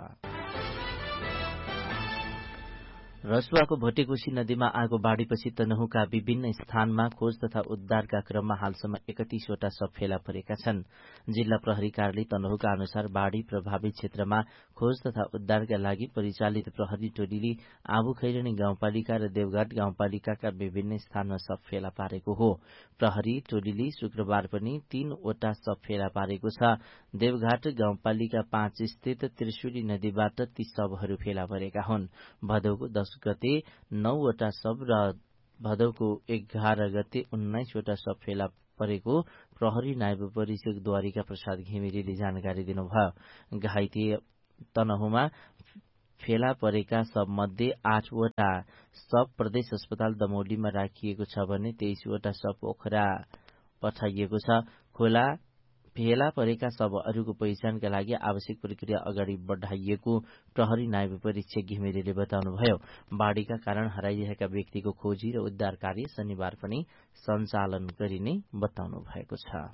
रसुवाको भोटेकोशी नदीमा आएको बाढ़ीपछि तनहुका विभिन्न स्थानमा खोज तथा उद्धारका क्रममा हालसम्म एकतीसवटा शव फेला परेका छन्। जिल्ला प्रहरी कार्यालय तनहुका अनुसार बाढ़ी प्रभावित क्षेत्रमा खोज तथा उद्धारका लागि परिचालित प्रहरी टोलीले आबुखैरनी गाउँपालिका र देवघाट गाउँपालिकाका विभिन्न स्थानमा शव फेला पारेको हो। प्रहरी टोलीले शुक्रबार पनि तीनवटा शव फेला पारेको छ। देवघाट गाउँपालिका पाँच स्थित त्रिशुली नदीबाट ती शवहरू फेला परेका हुन्। भदौको दश दस गते नौवटा शव र भदौको एघार गते उन्नाइसवटा शव फेला परेको प्रहरी नायब परीक्षक द्वारिका प्रसाद घिमिरेले जानकारी दिनुभयो। घाइते तनहुमा फेला परेका शवमध्ये आठवटा शव प्रदेश अस्पताल दमौलीमा राखिएको छ भने तेइसवटा शव पोखरा पठाइएको छ। खोला फेला परेका शवहरूको पहिचानका लागि आवश्यक प्रक्रिया अगाडि बढाइएको प्रहरी नायब परीक्षक घिमिरेले बताउनुभयो। बाढ़ीका कारण हराइरहेका व्यक्तिको खोजी र उद्धार कार्य शनिबार पनि सञ्चालन गरिने बताउनु भएको छ।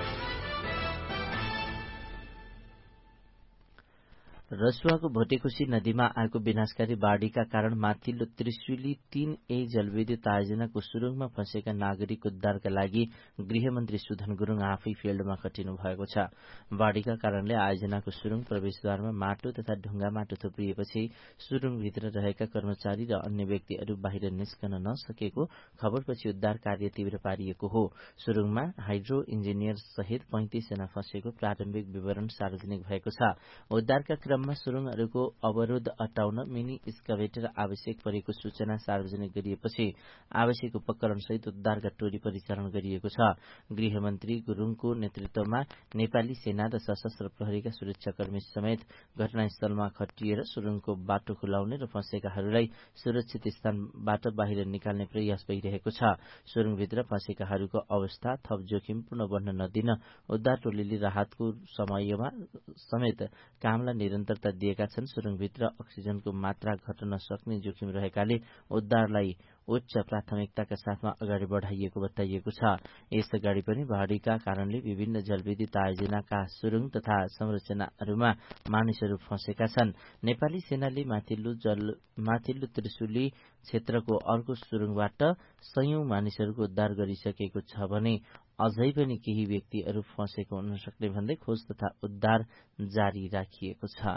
रसुवाको भोटेकोशी नदीमा आएको विनाशकारी बाढ़ीका कारण माथिल्लो त्रिशुली तीन ए जलविद्युत आयोजनाको सुरुङमा फँसेका नागरिक उद्धारका लागि गृहमन्त्री सुधन गुरूङ आफै फिल्डमा खटिनु भएको छ। बाढ़ीका कारणले आयोजनाको सुरुङ प्रवेशद्वारमा माटो तथा ढुङ्गा माटो थुप्रिएपछि सुरुङभित्र रहेका कर्मचारी र अन्य व्यक्तिहरू बाहिर निस्कन नसकेको खबरपछि उद्धार कार्य तीव्र पारिएको हो। सुरुङमा हाइड्रो इन्जिनियर सहित पैंतिस जना फँसेको प्रारम्भिक विवरण सार्वजनिक भएको छ। उद्धारका क्रममा सुरुङहरूको अवरोध हटाउन मिनी एक्सकाभेटर आवश्यक परेको सूचना सार्वजनिक गरिएपछि आवश्यक उपकरण सहित उद्धारका टोली परिचालन गरिएको छ। गृहमन्त्री गुरूङको नेतृत्वमा नेपाली सेना र सशस्त्र प्रहरीका सुरक्षाकर्मी समेत घटनास्थलमा खटिएर सुरुङको बाटो खुलाउने र फँसेकाहरूलाई सुरक्षित स्थानबाट बाहिर निकाल्ने प्रयास भइरहेको छ। सुरुङभित्र फँसेकाहरूको अवस्था थप जोखिमपूर्ण बन्न नदिन उद्धार टोलीले राहतको समयमा समेत कामलाई निरन्तरता दिएका छन्। सुरुङभित्र अक्सिजनको मात्रा घट्न सक्ने जोखिम रहेकाले उद्धारलाई उच्च प्राथमिकताका साथमा अगाडि बढाइएको बताइएको छ। यसअगाडि पनि बाढ़ीका कारणले विभिन्न जलविद्युत आयोजनाका सुरुङ तथा संरचनाहरूमा मानिसहरू फँसेका छन्। नेपाली सेनाले माथिल्लो जल माथिल्लो त्रिशुली क्षेत्रको अर्को सुरुङबाट सयौं मानिसहरूको उद्धार गरिसकेको छ भने अझै पनि केही व्यक्तिहरू फँसेको हुन सक्ने भन्दै खोज तथा उद्धार जारी राखिएको छ।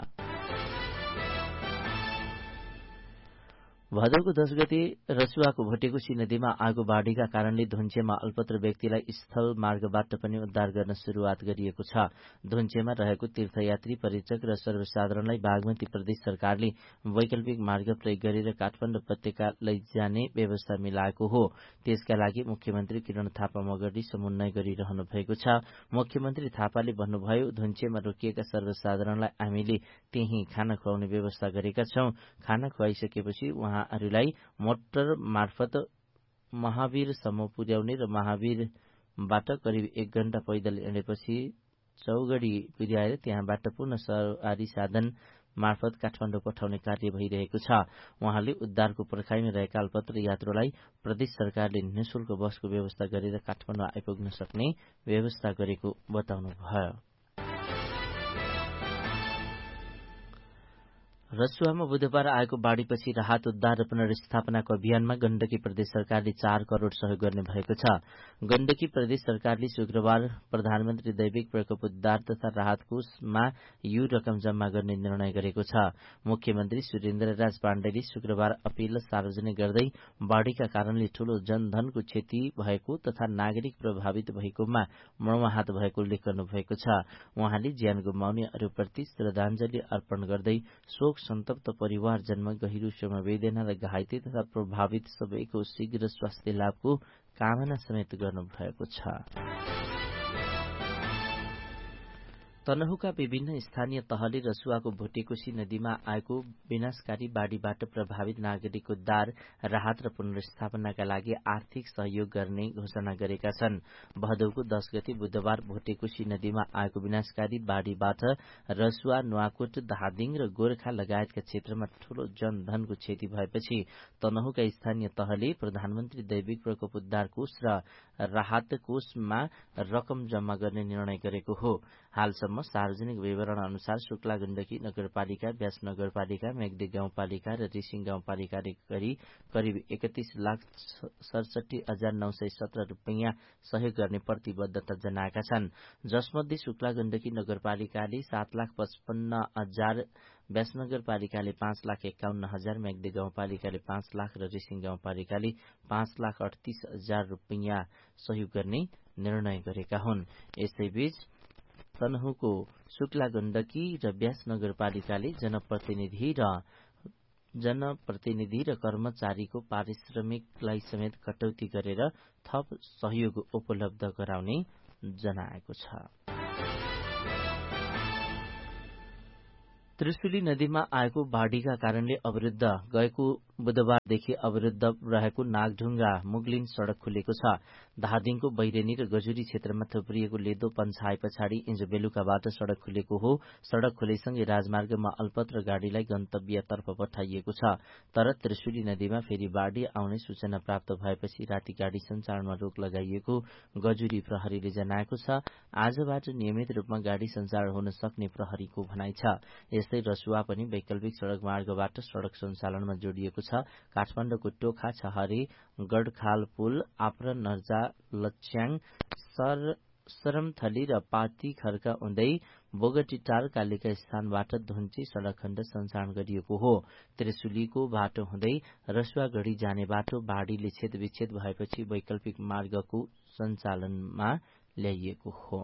भदौको दश गते रसुवाको भोटेकोशी नदीमा आएको बाढ़ीका कारणले धुन्चेमा अल्पत्र व्यक्तिलाई स्थल मार्गबाट पनि उद्धार गर्न शुरूआत गरिएको छ। धुन्चेमा रहेको तीर्थयात्री पर्यटक र सर्वसाधारणलाई बागमती प्रदेश सरकारले वैकल्पिक मार्ग प्रयोग गरेर काठमाडौँ उपत्यका लैजाने व्यवस्था मिलाएको हो। त्यसका लागि मुख्यमन्त्री किरण थापा मगरले समन्वय गरिरहनु भएको छ। मुख्यमन्त्री थापाले भन्नुभयो, धुन्चेमा रोकिएका सर्वसाधारणलाई हामीले त्यही खाना खुवाउने व्यवस्था गरेका छौं। खाना खुवाइसकेपछि उहाँ हरूलाई मोटर मार्फत महावीरसम्म पुर्याउने र महावीरबाट करिब एक घण्टा पैदल हिँडेपछि चौगडी पुर्याएर त्यहाँबाट पुनः सवारी साधन मार्फत काठमाडौँ पठाउने कार्य भइरहेको छ। उहाँले उद्धारको पर्खाइमा रहेका अल्पत्र यात्रुलाई प्रदेश सरकारले निःशुल्क बसको व्यवस्था गरेर काठमाडौँ आइपुग्न सक्ने व्यवस्था गरेको बताउनुभयो। रसुवामा बुधबार आएको बाढ़ीपछि राहत उद्धार र पुनर्स्थापनाको अभियानमा गण्डकी प्रदेश सरकारले चार करोड़ सहयोग गर्ने भएको छ। गण्डकी प्रदेश सरकारले शुक्रबार प्रधानमन्त्री दैविक प्रकोप उद्धार तथा राहत कोषमा यो रकम जम्मा गर्ने निर्णय गरेको छ। मुख्यमन्त्री सुरेन्द्र राज पाण्डेले शुक्रबार अपील सार्वजनिक गर्दै बाढ़ीका कारणले ठूलो जनधनको क्षति भएको तथा नागरिक प्रभावित भएकोमा मर्माहत भएको उल्लेख गर्नुभएको छ। उहाँले ज्यान गुमाउनेहरूप्रति श्रद्धाञ्जली अर्पण गर्दै शोक सन्तप्त परिवारजनमा गहिरो समवेदना र घाइते तथा प्रभावित सबैको शीघ्र स्वास्थ्य लाभको कामना समेत गर्नुभएको छ। तनहुका विभिन्न स्थानीय तहले रसुवाको भोटेकोशी नदीमा आएको विनाशकारी बाढ़ीबाट प्रभावित नागरिक उद्धार, राहत र पुनर्स्थापनाका लागि आर्थिक सहयोग गर्ने घोषणा गरेका छन्। भदौको दश गते बुधबार भोटेकोशी नदीमा आएको विनाशकारी बाढ़ीबाट रसुवा, नुवाकोट, धादिङ र गोर्खा लगायतका क्षेत्रमा ठूलो जनधनको क्षति भएपछि तनहुका स्थानीय तहले प्रधानमन्त्री दैविक प्रकोप उद्धार कोष र राहत कोषमा रकम जम्मा गर्ने निर्णय गरेको हो। हालसम्म सार्वजनिक विवरण अनुसार शुक्ला गण्डकी नगरपालिका, व्यास नगरपालिका, मेगदी गाउँपालिका र रिसिङ गाउँपालिकाले गरी करिब एकतीस लाख सडसठी हजार नौ सय सत्र रूपियाँ सहयोग गर्ने प्रतिबद्धता जनाएका छन्। जसमध्ये शुक्ला गण्डकी नगरपालिकाले सात लाख पचपन्न हजार, व्यास नगरपालिकाले पाँच लाख एकाउन्न हजार, मेगदी गाउँपालिकाले पाँच लाख र रिसिङ गाउँपालिकाले पाँच लाख अडतीस हजार रूपियाँ सहयोग गर्ने निर्णय गरेका हुन्। यसैबीच तनहुको शुक्ला गण्डकी र व्यास नगरपालिकाले जनप्रतिनिधि र जनप्रतिनिधि र कर्मचारीको पारिश्रमिकलाई समेत कटौती गरेर थप सहयोग उपलब्ध गराउने जनाएको छ। त्रिशुली नदीमा आएको बाढ़ीका कारणले अवरुद्ध गएको बुधबारदेखि अवरुद्ध रहेको नागढुङ्गा मुगलिन सड़क खुलेको छ। धादिङको बैरेनी र गजुरी क्षेत्रमा थुप्रिएको लेदो पन्छाए पछाडि हिजो बेलुकाबाट सड़क खुलेको हो। सड़क खुलेसँगै राजमार्गमा अल्पत्र गाड़ीलाई गन्तव्यतर्फ पठाइएको छ। तर त्रिशुली नदीमा फेरि बाढ़ी आउने सूचना प्राप्त भएपछि राति गाड़ी सञ्चालनमा रोक लगाइएको गजुरी प्रहरीले जनाएको छ। आजबाट नियमित रूपमा गाड़ी सञ्चालन हुन सक्ने प्रहरीको भनाइ छ। यस्तै रसुवा पनि वैकल्पिक सड़क मार्गबाट सड़क सञ्चालनमा जोडिएको छ। काठमाडौँको टोखा छहरे गढखाल पुल आप्र नर्जा लच्याङ सर सरमथली र पाती खर्का हुँदै बोगटीटार कालीका स्थानबाट धुन्ची सड़क खण्ड सञ्चालन गरिएको हो। त्रिशुलीको बाटो हुँदै रसुवागढ़ी जाने बाटो बाढ़ीले छेद विच्छेद भएपछि वैकल्पिक मार्गको सञ्चालनमा ल्याइएको हो।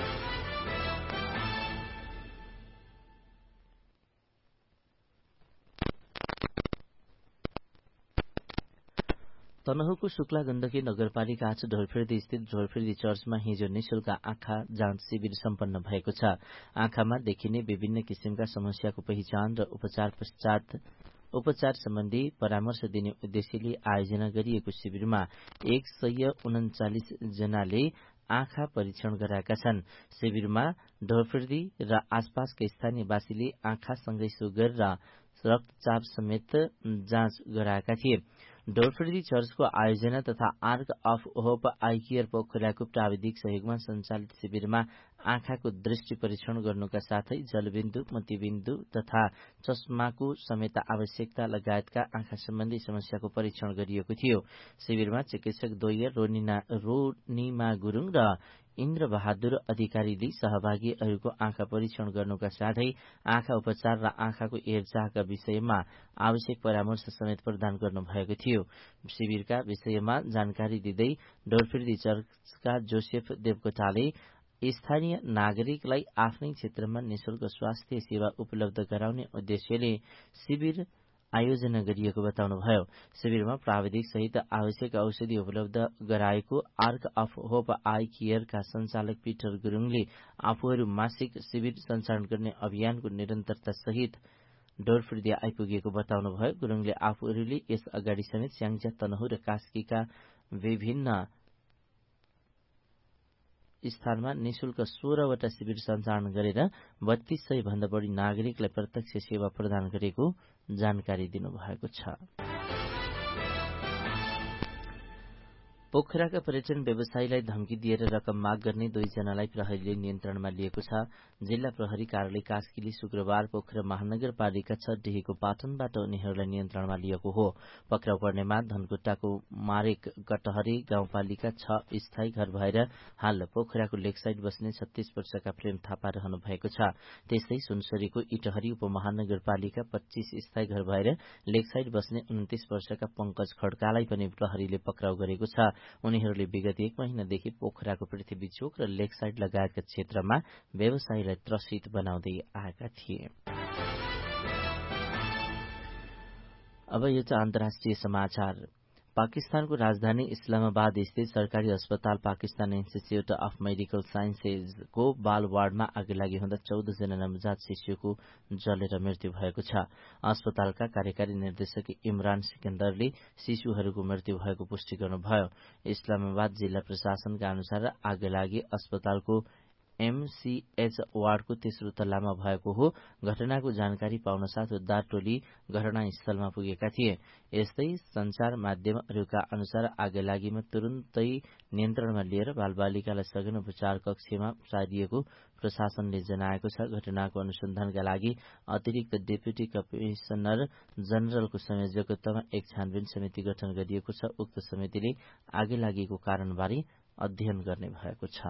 तनहुको शुक्ला गण्डकी नगरपालिका आठ ढोरफिर्दी स्थित ढोरफिर्दी चर्चमा हिजो निशुल्क आँखा जाँच शिविर सम्पन्न भएको छ। आँखामा देखिने विभिन्न किसिमका समस्याको पहिचान र उपचार पश्चात उपचार सम्बन्धी परामर्श दिने उद्देश्यले आयोजना गरिएको शिविरमा एक सय उन्चालिस जनाले आँखा परीक्षण गराएका छन्। शिविरमा ढोरफिर्दी र आसपासका स्थानीयवासीले आँखासँगै सुगर र रक्तचाप समेत जाँच गराएका थिए। ढोरफिर्दी चर्चको आयोजना तथा arc of hope I care पोखराको प्राविधिक सहयोगमा सञ्चालित शिविरमा आँखाको दृष्टि परीक्षण गर्नुका साथै जलबिन्दु मोतीबिन्दु तथा चस्माको समेत आवश्यकता लगायतका आँखा सम्बन्धी समस्याको परीक्षण गरिएको थियो। शिविरमा चिकित्सक द्वय रोनिमा गुरुङ र इन्द्र बहादुर अधिकारीले सहभागीहरूको आँखा परीक्षण गर्नुका साथै आँखा उपचार र आँखाको हेरचाहका विषयमा आवश्यक परामर्श समेत प्रदान गर्नुभएको थियो। शिविरका विषयमा जानकारी दिँदै ढोरफिर्दी चर्चका जोसेफ देवकोटाले स्थानीय नागरिकलाई आफ्नै क्षेत्रमा निशुल्क स्वास्थ्य सेवा उपलब्ध गराउने उद्देश्यले शिविर आयोजना गरिएको बताउनुभयो। शिविरमा प्राविधिक सहित आवश्यक औषधि उपलब्ध गराएको आर्क अफ होप आई केयरका सञ्चालक पीटर गुरुङले आफूहरू मासिक शिविर सञ्चालन गर्ने अभियानको निरन्तरता सहित ढोरफिर्दी आइपुगेको बताउनुभयो। गुरुङले आफूहरूले यस अगाडि समेत स्याङ्जा तनहु र कास्कीका विभिन्न स्थानमा निशुल्क सोह्रवटा शिविर सञ्चालन गरेर बत्तीस सय भन्दा बढी नागरिकलाई प्रत्यक्ष सेवा प्रदान गरेको जानकारी दिनुभएको छ। पोखराका पर्यटन व्यवसायीलाई धम्की दिएर रकम माग गर्ने दुईजनालाई प्रहरीले नियन्त्रणमा लिएको छ। जिल्ला प्रहरी कार्यालय कास्कीले शुक्रबार पोखरा महानगरपालिका छ डेहीको पाटनबाट उनीहरूलाई नियन्त्रणमा लिएको हो। पक्राउ पर्नेमा धनकुटाको मारेक कटहरी गाउँपालिका छ स्थायी घर भएर हाल पोखराको लेकसाइड बस्ने छत्तीस वर्षका प्रेम थापा रहनु भएको छ। त्यस्तै सुनसरीको इटहरी उपमहानगरपालिका पच्चीस स्थायी घर भएर लेकसाइड बस्ने उन्तीस वर्षका पंकज खड्कालाई पनि प्रहरीले पक्राउ गरेको छ। उनीहरूले विगत एक महिनादेखि पोखराको पृथ्वी चोक र लेकसाइड लगायतका क्षेत्रमा व्यवसायीलाई त्रसित बनाउँदै आएका थिए। अब यो चाहिँ अन्तर्राष्ट्रिय समाचार। पाकिस्तानको राजधानी इस्लामाबाद स्थित सरकारी अस्पताल पाकिस्तान इन्स्टिच्युट अफ मेडिकल साइन्सेसको बाल वार्डमा आगलागी हुँदा चौध जना नवजात शिशुको जलेर मृत्यु भएको छ। अस्पतालका कार्यकारी निर्देशक इमरान सिकन्दरले शिशुहरूको मृत्यु भएको पुष्टि गर्नुभयो। इस्लामाबाद जिल्ला प्रशासनका अनुसार आगलागी अस्पतालको एमसीएच वार्डको तेस्रो तल्लामा भएको हो। घटनाको जानकारी पाउन साथ उद्धार टोली घटनास्थलमा पुगेका थिए। यस्तै संचार माध्यमहरूका अनुसार आगलागीमा तुरुन्तै नियन्त्रणमा लिएर बालबालिकालाई सघन उपचार कक्षमा सारिएको प्रशासनले जनाएको छ। घटनाको अनुसन्धानका लागि अतिरिक्त डेपुटी कमिशनर जनरलको संयोजकत्वमा एक छानबिन समिति गठन गरिएको छ। उक्त समितिले आगलागीको कारणबारे अध्ययन गर्ने भएको छ।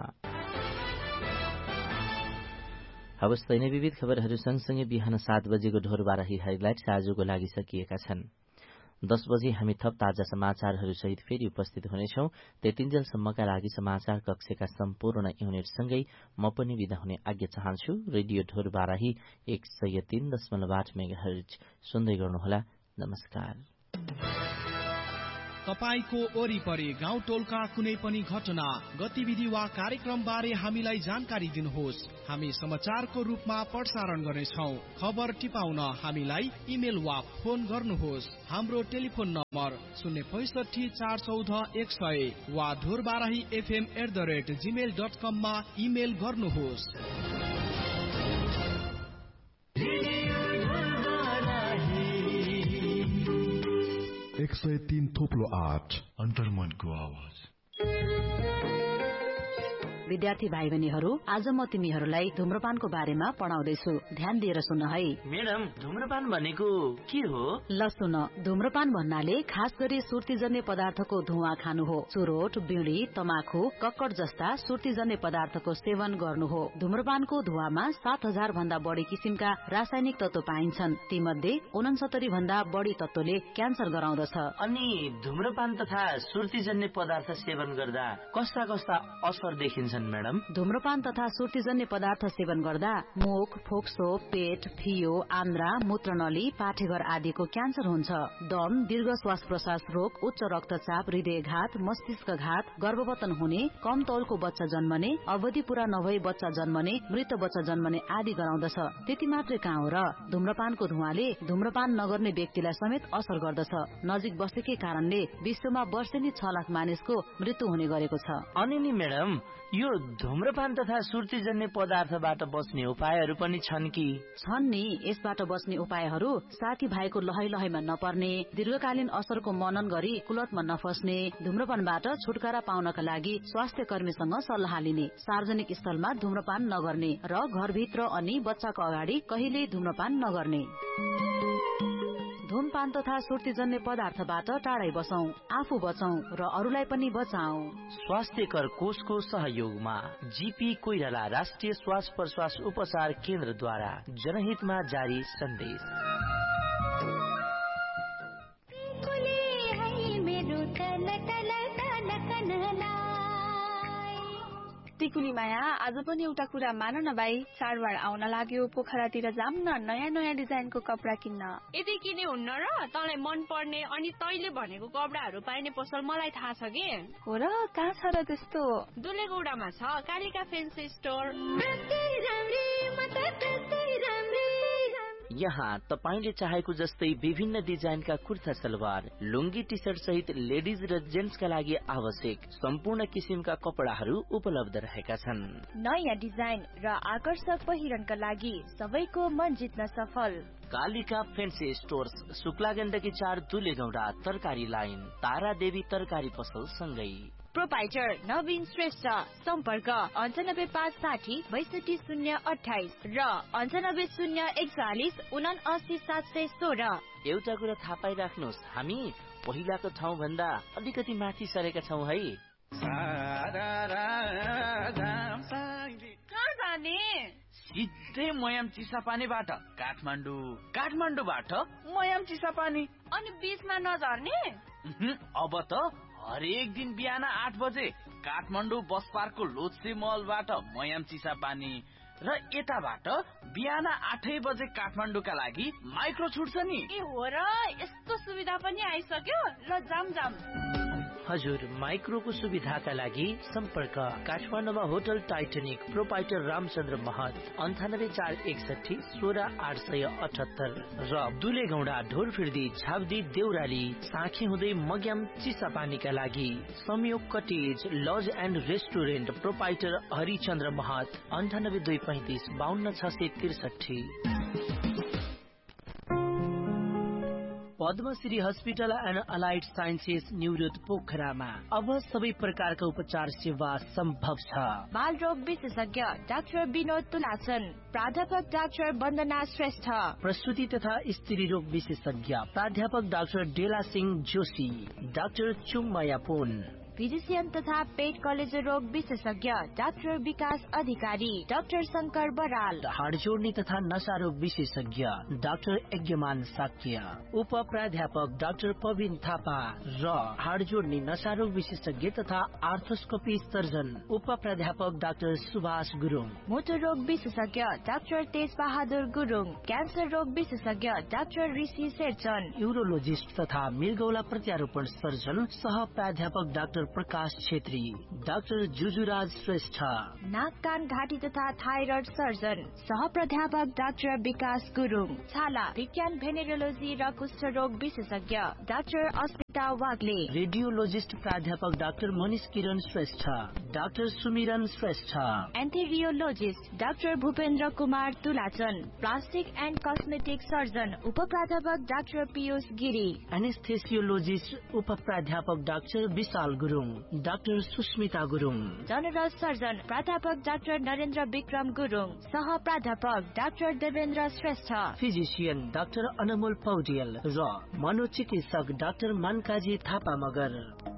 हवस्, दैनिक विविध खबरहरू सँगसँगै बिहान सात बजेको ढोरबाराही हाइलाइट्स आजको लागि सकिएका छन्। दस बजे हामी थप ताजा समाचारहरूसहित फेरि उपस्थित हुनेछौं। त्यतिन्जेलसम्मका लागि समाचार कक्षका सम्पूर्ण युनिटसँगै म पनि विदा हुने आज्ञा चाहन्छु। रेडियो ढोरबाराही एक सय तीन दशमलव आठ मेगा हर्ज सुन्दै गर्नुहोला। नमस्कार। तपाईको वरिपरि गाउँ टोलका कुनै पनि घटना गतिविधि वा कार्यक्रम बारे हामीलाई जानकारी दिनुहोस्। हामी समाचारको रूपमा प्रसारण गर्नेछौ। खबर टिपाउन हामीलाई इमेल वा फोन गर्नुहोस्। हाम्रो टेलिफोन नम्बर शून्य पैसठी चार चौध एक सय वा Dhorbarahi FM at the rate Gmail dot कम मा इमेल गर्नुहोस्। एक सय तीन थोप्लो आठ अन्तर्मनको आवाज। विद्यार्थी भाइ बहिनीहरू, आज म तिमीहरूलाई धूम्रपानको बारेमा पढाउँदैछु। ध्यान दिएर सुन है। म्याडम, धूम्रपान भनेको के हो? ल सुन, धूम्रपान भन्नाले खास गरी सुर्तीजन्य पदार्थको धुवा खानु हो। चुरोट, बीड़ी, तमाखु, कक्कड जस्ता सुर्तीजन्य पदार्थको सेवन गर्नु हो। धूम्रपानको धुवामा सात हजार भन्दा बढी किसिमका रासायनिक तत्व पाइन्छन्। ती मध्ये उनसत्तरी भन्दा बढी तत्वले क्यान्सर गराउँदछ। अनि धूम्रपान तथा सुर्तीजन्य पदार्थ सेवन गर्दा कस्ता कस्ता असर देखिन्छ मैडम? धूम्रपान तथा सुर्तीजन्य पदार्थ सेवन गर्दा मुख, फोक्सो, पेट, फियो, आन्द्रा, मूत्रनली, पाठेघर आदिको क्यान्सर हुन्छ। दम, दीर्घ श्वास प्रश्वास रोग, उच्च रक्तचाप, हृदयघात, मस्तिष्कघात, गर्भवतन हुने, कम तौलको बच्चा जन्मने, अवधि पूरा नभई बच्चा जन्मने, मृत बच्चा जन्मने आदि गराउँदछ। त्यति मात्रै कहाँ हो र, धूम्रपानको धुवाले धूम्रपान नगर्ने व्यक्तिलाई समेत असर गर्दछ। नजिक बसेकै कारणले विश्वमा वर्षेनी छ लाख मानिसको मृत्यु हुने गरेको छ। अनि नि मैडम, यो धूम्रपान तथा सुर्तीजन्य पदार्थबाट बच्ने उपायहरू पनि छन् कि? छन् नि। यसबाट बच्ने उपायहरू साथी भाइको लहै लहैमा नपर्ने, दीर्घकालीन असरको मनन गरी कुलतमा नफस्ने, धूम्रपानबाट छुटकारा पाउनका लागि स्वास्थ्य कर्मीसँग सल्लाह लिने, सार्वजनिक स्थलमा धूम्रपान नगर्ने र घरभित्र अनि बच्चाको अगाडि कहिले धूम्रपान नगर्ने। धूमपान तथा सुर्तीजन्य पदार्थबाट टाढै बसौं, आफू बचौं र अरूलाई पनि बचाऊ। स्वास्थ्यकर कोषको सहयोगमा जीपी कोइराला राष्ट्रिय श्वास प्रश्वास उपचार केन्द्रद्वारा जनहितमा जारी सन्देश। टिकुली माया, आज पनि एउटा कुरा मान न भाइ, चाडबाड आउन लाग्यो, पोखरातिर जाम न नयाँ नयाँ डिजाइनको कपडा किन्न। यदि किने हुन्न र तँलाई मन पर्ने अनि तैले भनेको कपडाहरू पाइने पसल मलाई थाहा छ के? हो र, कहाँ छ र त्यस्तो? दुलेगौडामा छ कालिका फेन्सी स्टोर। यहाँ तपाईले चाहेको जस्तै विभिन्न डिजाइनका कुर्ता सलवार, लुङ्गी, टी सर्ट सहित लेडिज र जेन्ट्सका लागि आवश्यक सम्पूर्ण किसिमका कपडाहरू उपलब्ध रहेका छन्। नयाँ डिजाइन र आकर्षक पहिरनका लागि सबैको मन जित्न सफल। कालिका फेन्सी स्टोर्स, शुक्ला गण्डकी चार, दुलेगौडा, तरकारी लाइन, तारा देवी तरकारी पसल सँगै। प्रोपाइटर नवीन श्रेष्ठ, सम्पर्क अन्ठानब्बे पाँच साठी बैसठी शून्य अठाइस र अन्ठानब्बे शून्य एकचालिस उना अस्सी सात सय सोह्र। एउटा कुरा थाहा पाइराख्नुहोस्, हामी पहिलाको ठाउँ भन्दा अलिकति माथि सरेका छौँ है। कहाँ जाने? सिधै मयाम चिसापानीबाट काठमाडौँ, काठमाडौँबाट मयाम चिसापानी। अनि बीचमा नझर्ने? अब त हरेक दिन बिहान आठ बजे काठमाडौँ बस पार्कको लोत्से मलबाट मयाम चिसापानी र यताबाट बिहान आठै बजे काठमाडौँका लागि माइक्रो छुट्छ नि। ए हो र, यस्तो सुविधा पनि आइसक्यो। ल जाम जाम। हजुर, माइक्रोको सुविधाका लागि सम्पर्क काठमाडौँमा होटल टाइटेनिक, प्रोपाइटर रामचन्द्र महत, अन्ठानब्बे चार एकसठी सोह्र आठ सय अठहत्तर र दुलेगौडा, ढोरफिर्दी, झाब्दी, देउराली, साँखे हुँदै मग्याम चिसापानीका लागि संयोग cottage laws and restaurant, proprietor Harichandra महत, अन्ठानब्बे दुई पैंतिस बाहन्न छ सय त्रिसठी। Padmashri hospital and allied sciences निवृत्त पोखरामा अब सबै प्रकारका उपचार सेवा सम्भव छ। बाल रोग विशेषज्ञ डाक्टर विनोद तुलासन, प्राध्यापक डाक्टर वन्दना श्रेष्ठ, प्रसूति तथा स्त्री रोग विशेषज्ञ प्राध्यापक डाक्टर डेला सिंह जोशी, डाक्टर चुममाया पुन, फिजिशियन तथा पेट कलेजो रोग विशेषज्ञ डाक्टर विकास अधिकारी, डाक्टर शंकर बराल, हाड जोड्ने तथा नशा रोग विशेषज्ञ डाक्टर यज्ञमान साक्य, उप प्राध्यापक डाक्टर पविन थापा र हाड जोड्ने नशा रोग विशेषज्ञ तथा आर्थोस्कोपी सर्जन उप प्राध्यापक डाक्टर सुभाष गुरुङ, मोटर रोग विशेषज्ञ डाक्टर तेज बहादुर गुरुङ, क्यान्सर रोग विशेषज्ञ डाक्टर ऋषि शेरचन, यूरोलोजिस्ट तथा मृगौला प्रत्यारोपण सर्जन सह प्राध्यापक डाक्टर प्रकाश छेत्री, डाक्टर जुजुराज श्रेष्ठ, नाक कान घाँटी तथा थाइरोइड सर्जन सह प्राध्यापक डाक्टर विकास गुरुङ, छाला विज्ञान भेनेरोलोजी र कुष्ठ रोग विशेषज्ञ डाक्टर अस्मिता वाग्ले, रेडियोलोजिस्ट प्राध्यापक डाक्टर मनिष किरण श्रेष्ठ, डाक्टर सुमिरन Shrestha, एन्थेरियोलोजिस्ट doctor Bhupendra Kumar तुलाचन, plastic and cosmetic surgeon उप प्राध्यापक डाक्टर पीयूष गिरी, एनेस्थेसियोलोजिस्ट उप प्राध्यापक डाक्टर विशाल Gurung, doctor Susmita Gurung, general surgeon प्राध्यापक डाक्टर नरेन्द्र विक्रम गुरुङ, सह प्राध्यापक doctor Devendra Shrestha, physician doctor अनमोल पौडेल र मनोचिकित्सक doctor मानकाजी Thapa Magar.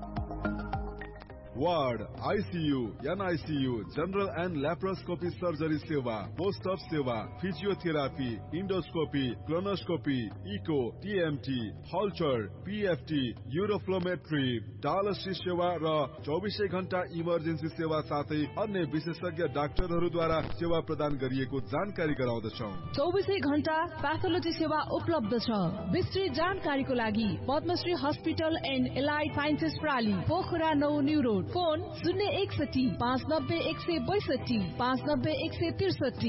Ward, ICU, NICU, general and laparoscopy surgery सेवा, पोस्ट अप सेवा, physiotherapy, endoscopy, colonoscopy, eco, TMT, हल्चर, PFT, uroflowmetry, dialysis सेवा र चौबिसै घण्टा इमर्जेन्सी सेवा साथै अन्य विशेषज्ञ डाक्टरहरूद्वारा सेवा प्रदान गरिएको जानकारी गराउँदछौ। चौबिसै घण्टा प्याथोलोजी सेवा उपलब्ध छ। विस्तृत जानकारीको लागि Padmashri hospital and allied sciences प्राली, Pokhara नौ न्यू रोड, फोन शून्य एकसठी पाँच नब्बे एक सय बैसठी पाँच नब्बे एक सय त्रिसठी।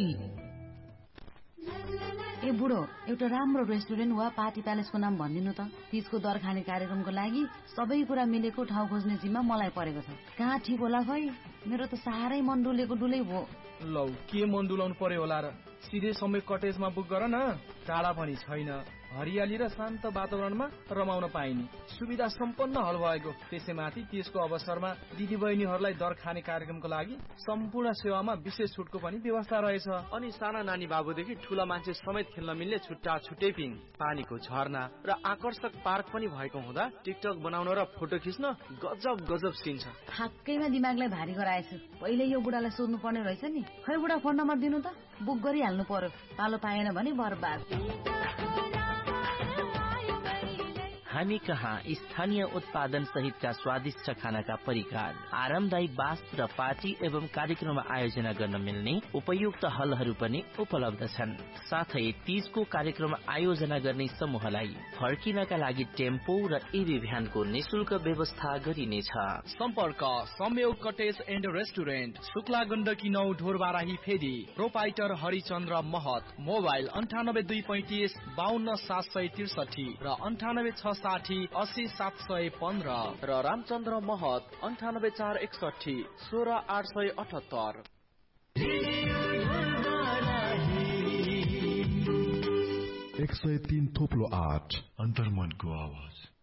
ए बुढो, एउटा राम्रो रेस्टुरेन्ट वा पार्टी प्यालेसको नाम भनिदिनु त। तीजको दर खाने कार्यक्रमको लागि सबै कुरा मिलेको ठाउँ खोज्ने जिम्मा मलाई परेको छ। कहाँ ठिक होला खै? मेरो त साह्रै मन डुलेको डुलै भयो। लौ, के मन डुलाउनु पर्यो होला र? सिधै समय कटेजमा बुक गर न। टाढा पनि छैन, हरियाली र शान्त वातावरणमा रमाउन पाइने सुविधा सम्पन्न हल भएको। त्यसैमाथि त्यसको अवसरमा दिदीबहिनीहरूलाई दर खाने कार्यक्रमको लागि सम्पूर्ण सेवामा विशेष छुटको पनि व्यवस्था रहेछ। अनि साना नानी बाबुदेखि ठूला मान्छे समेत खेल्न मिल्ने छुट्टा छुट्टै पिङ, पानीको झरना र आकर्षक पार्क पनि भएको हुँदा टिकटक बनाउन र फोटो खिच्न गजब गजब सिन छ। ठ्याक्कैमा दिमागलाई भारी गराएछु। पहिले यो बुढालाई सोध्नु पर्ने रहेछ नि। खै बुढा, फोन नम्बर दिनु त, बुक गरिहाल्नु पर्यो। पालो पाएन भने बर्बाद। हामी कहाँ स्थानीय उत्पादन सहितका स्वादिष्ट खानाका परिकार, आरामदायी बास र पार्टी एवं कार्यक्रम आयोजना गर्न मिल्ने उपयुक्त हलहरू पनि उपलब्ध छन्। साथै तीजको कार्यक्रम आयोजना गर्ने समूहलाई फर्किनका लागि टेम्पो र ईभी भ्यानको निशुल्क व्यवस्था गरिनेछ। सम्पर्क संयोग cottage and restaurant, Shukla Gandaki नौ, ढोरबाराही फेदी, प्रोपाइटर हरिचन्द्र महत, मोबाइल अन्ठानब्बे दुई पैंतिस बाहन्न सात सय त्रिसठी र अन्ठानब्बे छ साठी अस्सी सात सय पन्ध्र र रामचन्द्र महत अन्ठानब्बे चार एकसठी सोह्र आठ सय अठहत्तर। एक सय तीन थोप्लो आठ, अन्तर्मनको आवाज।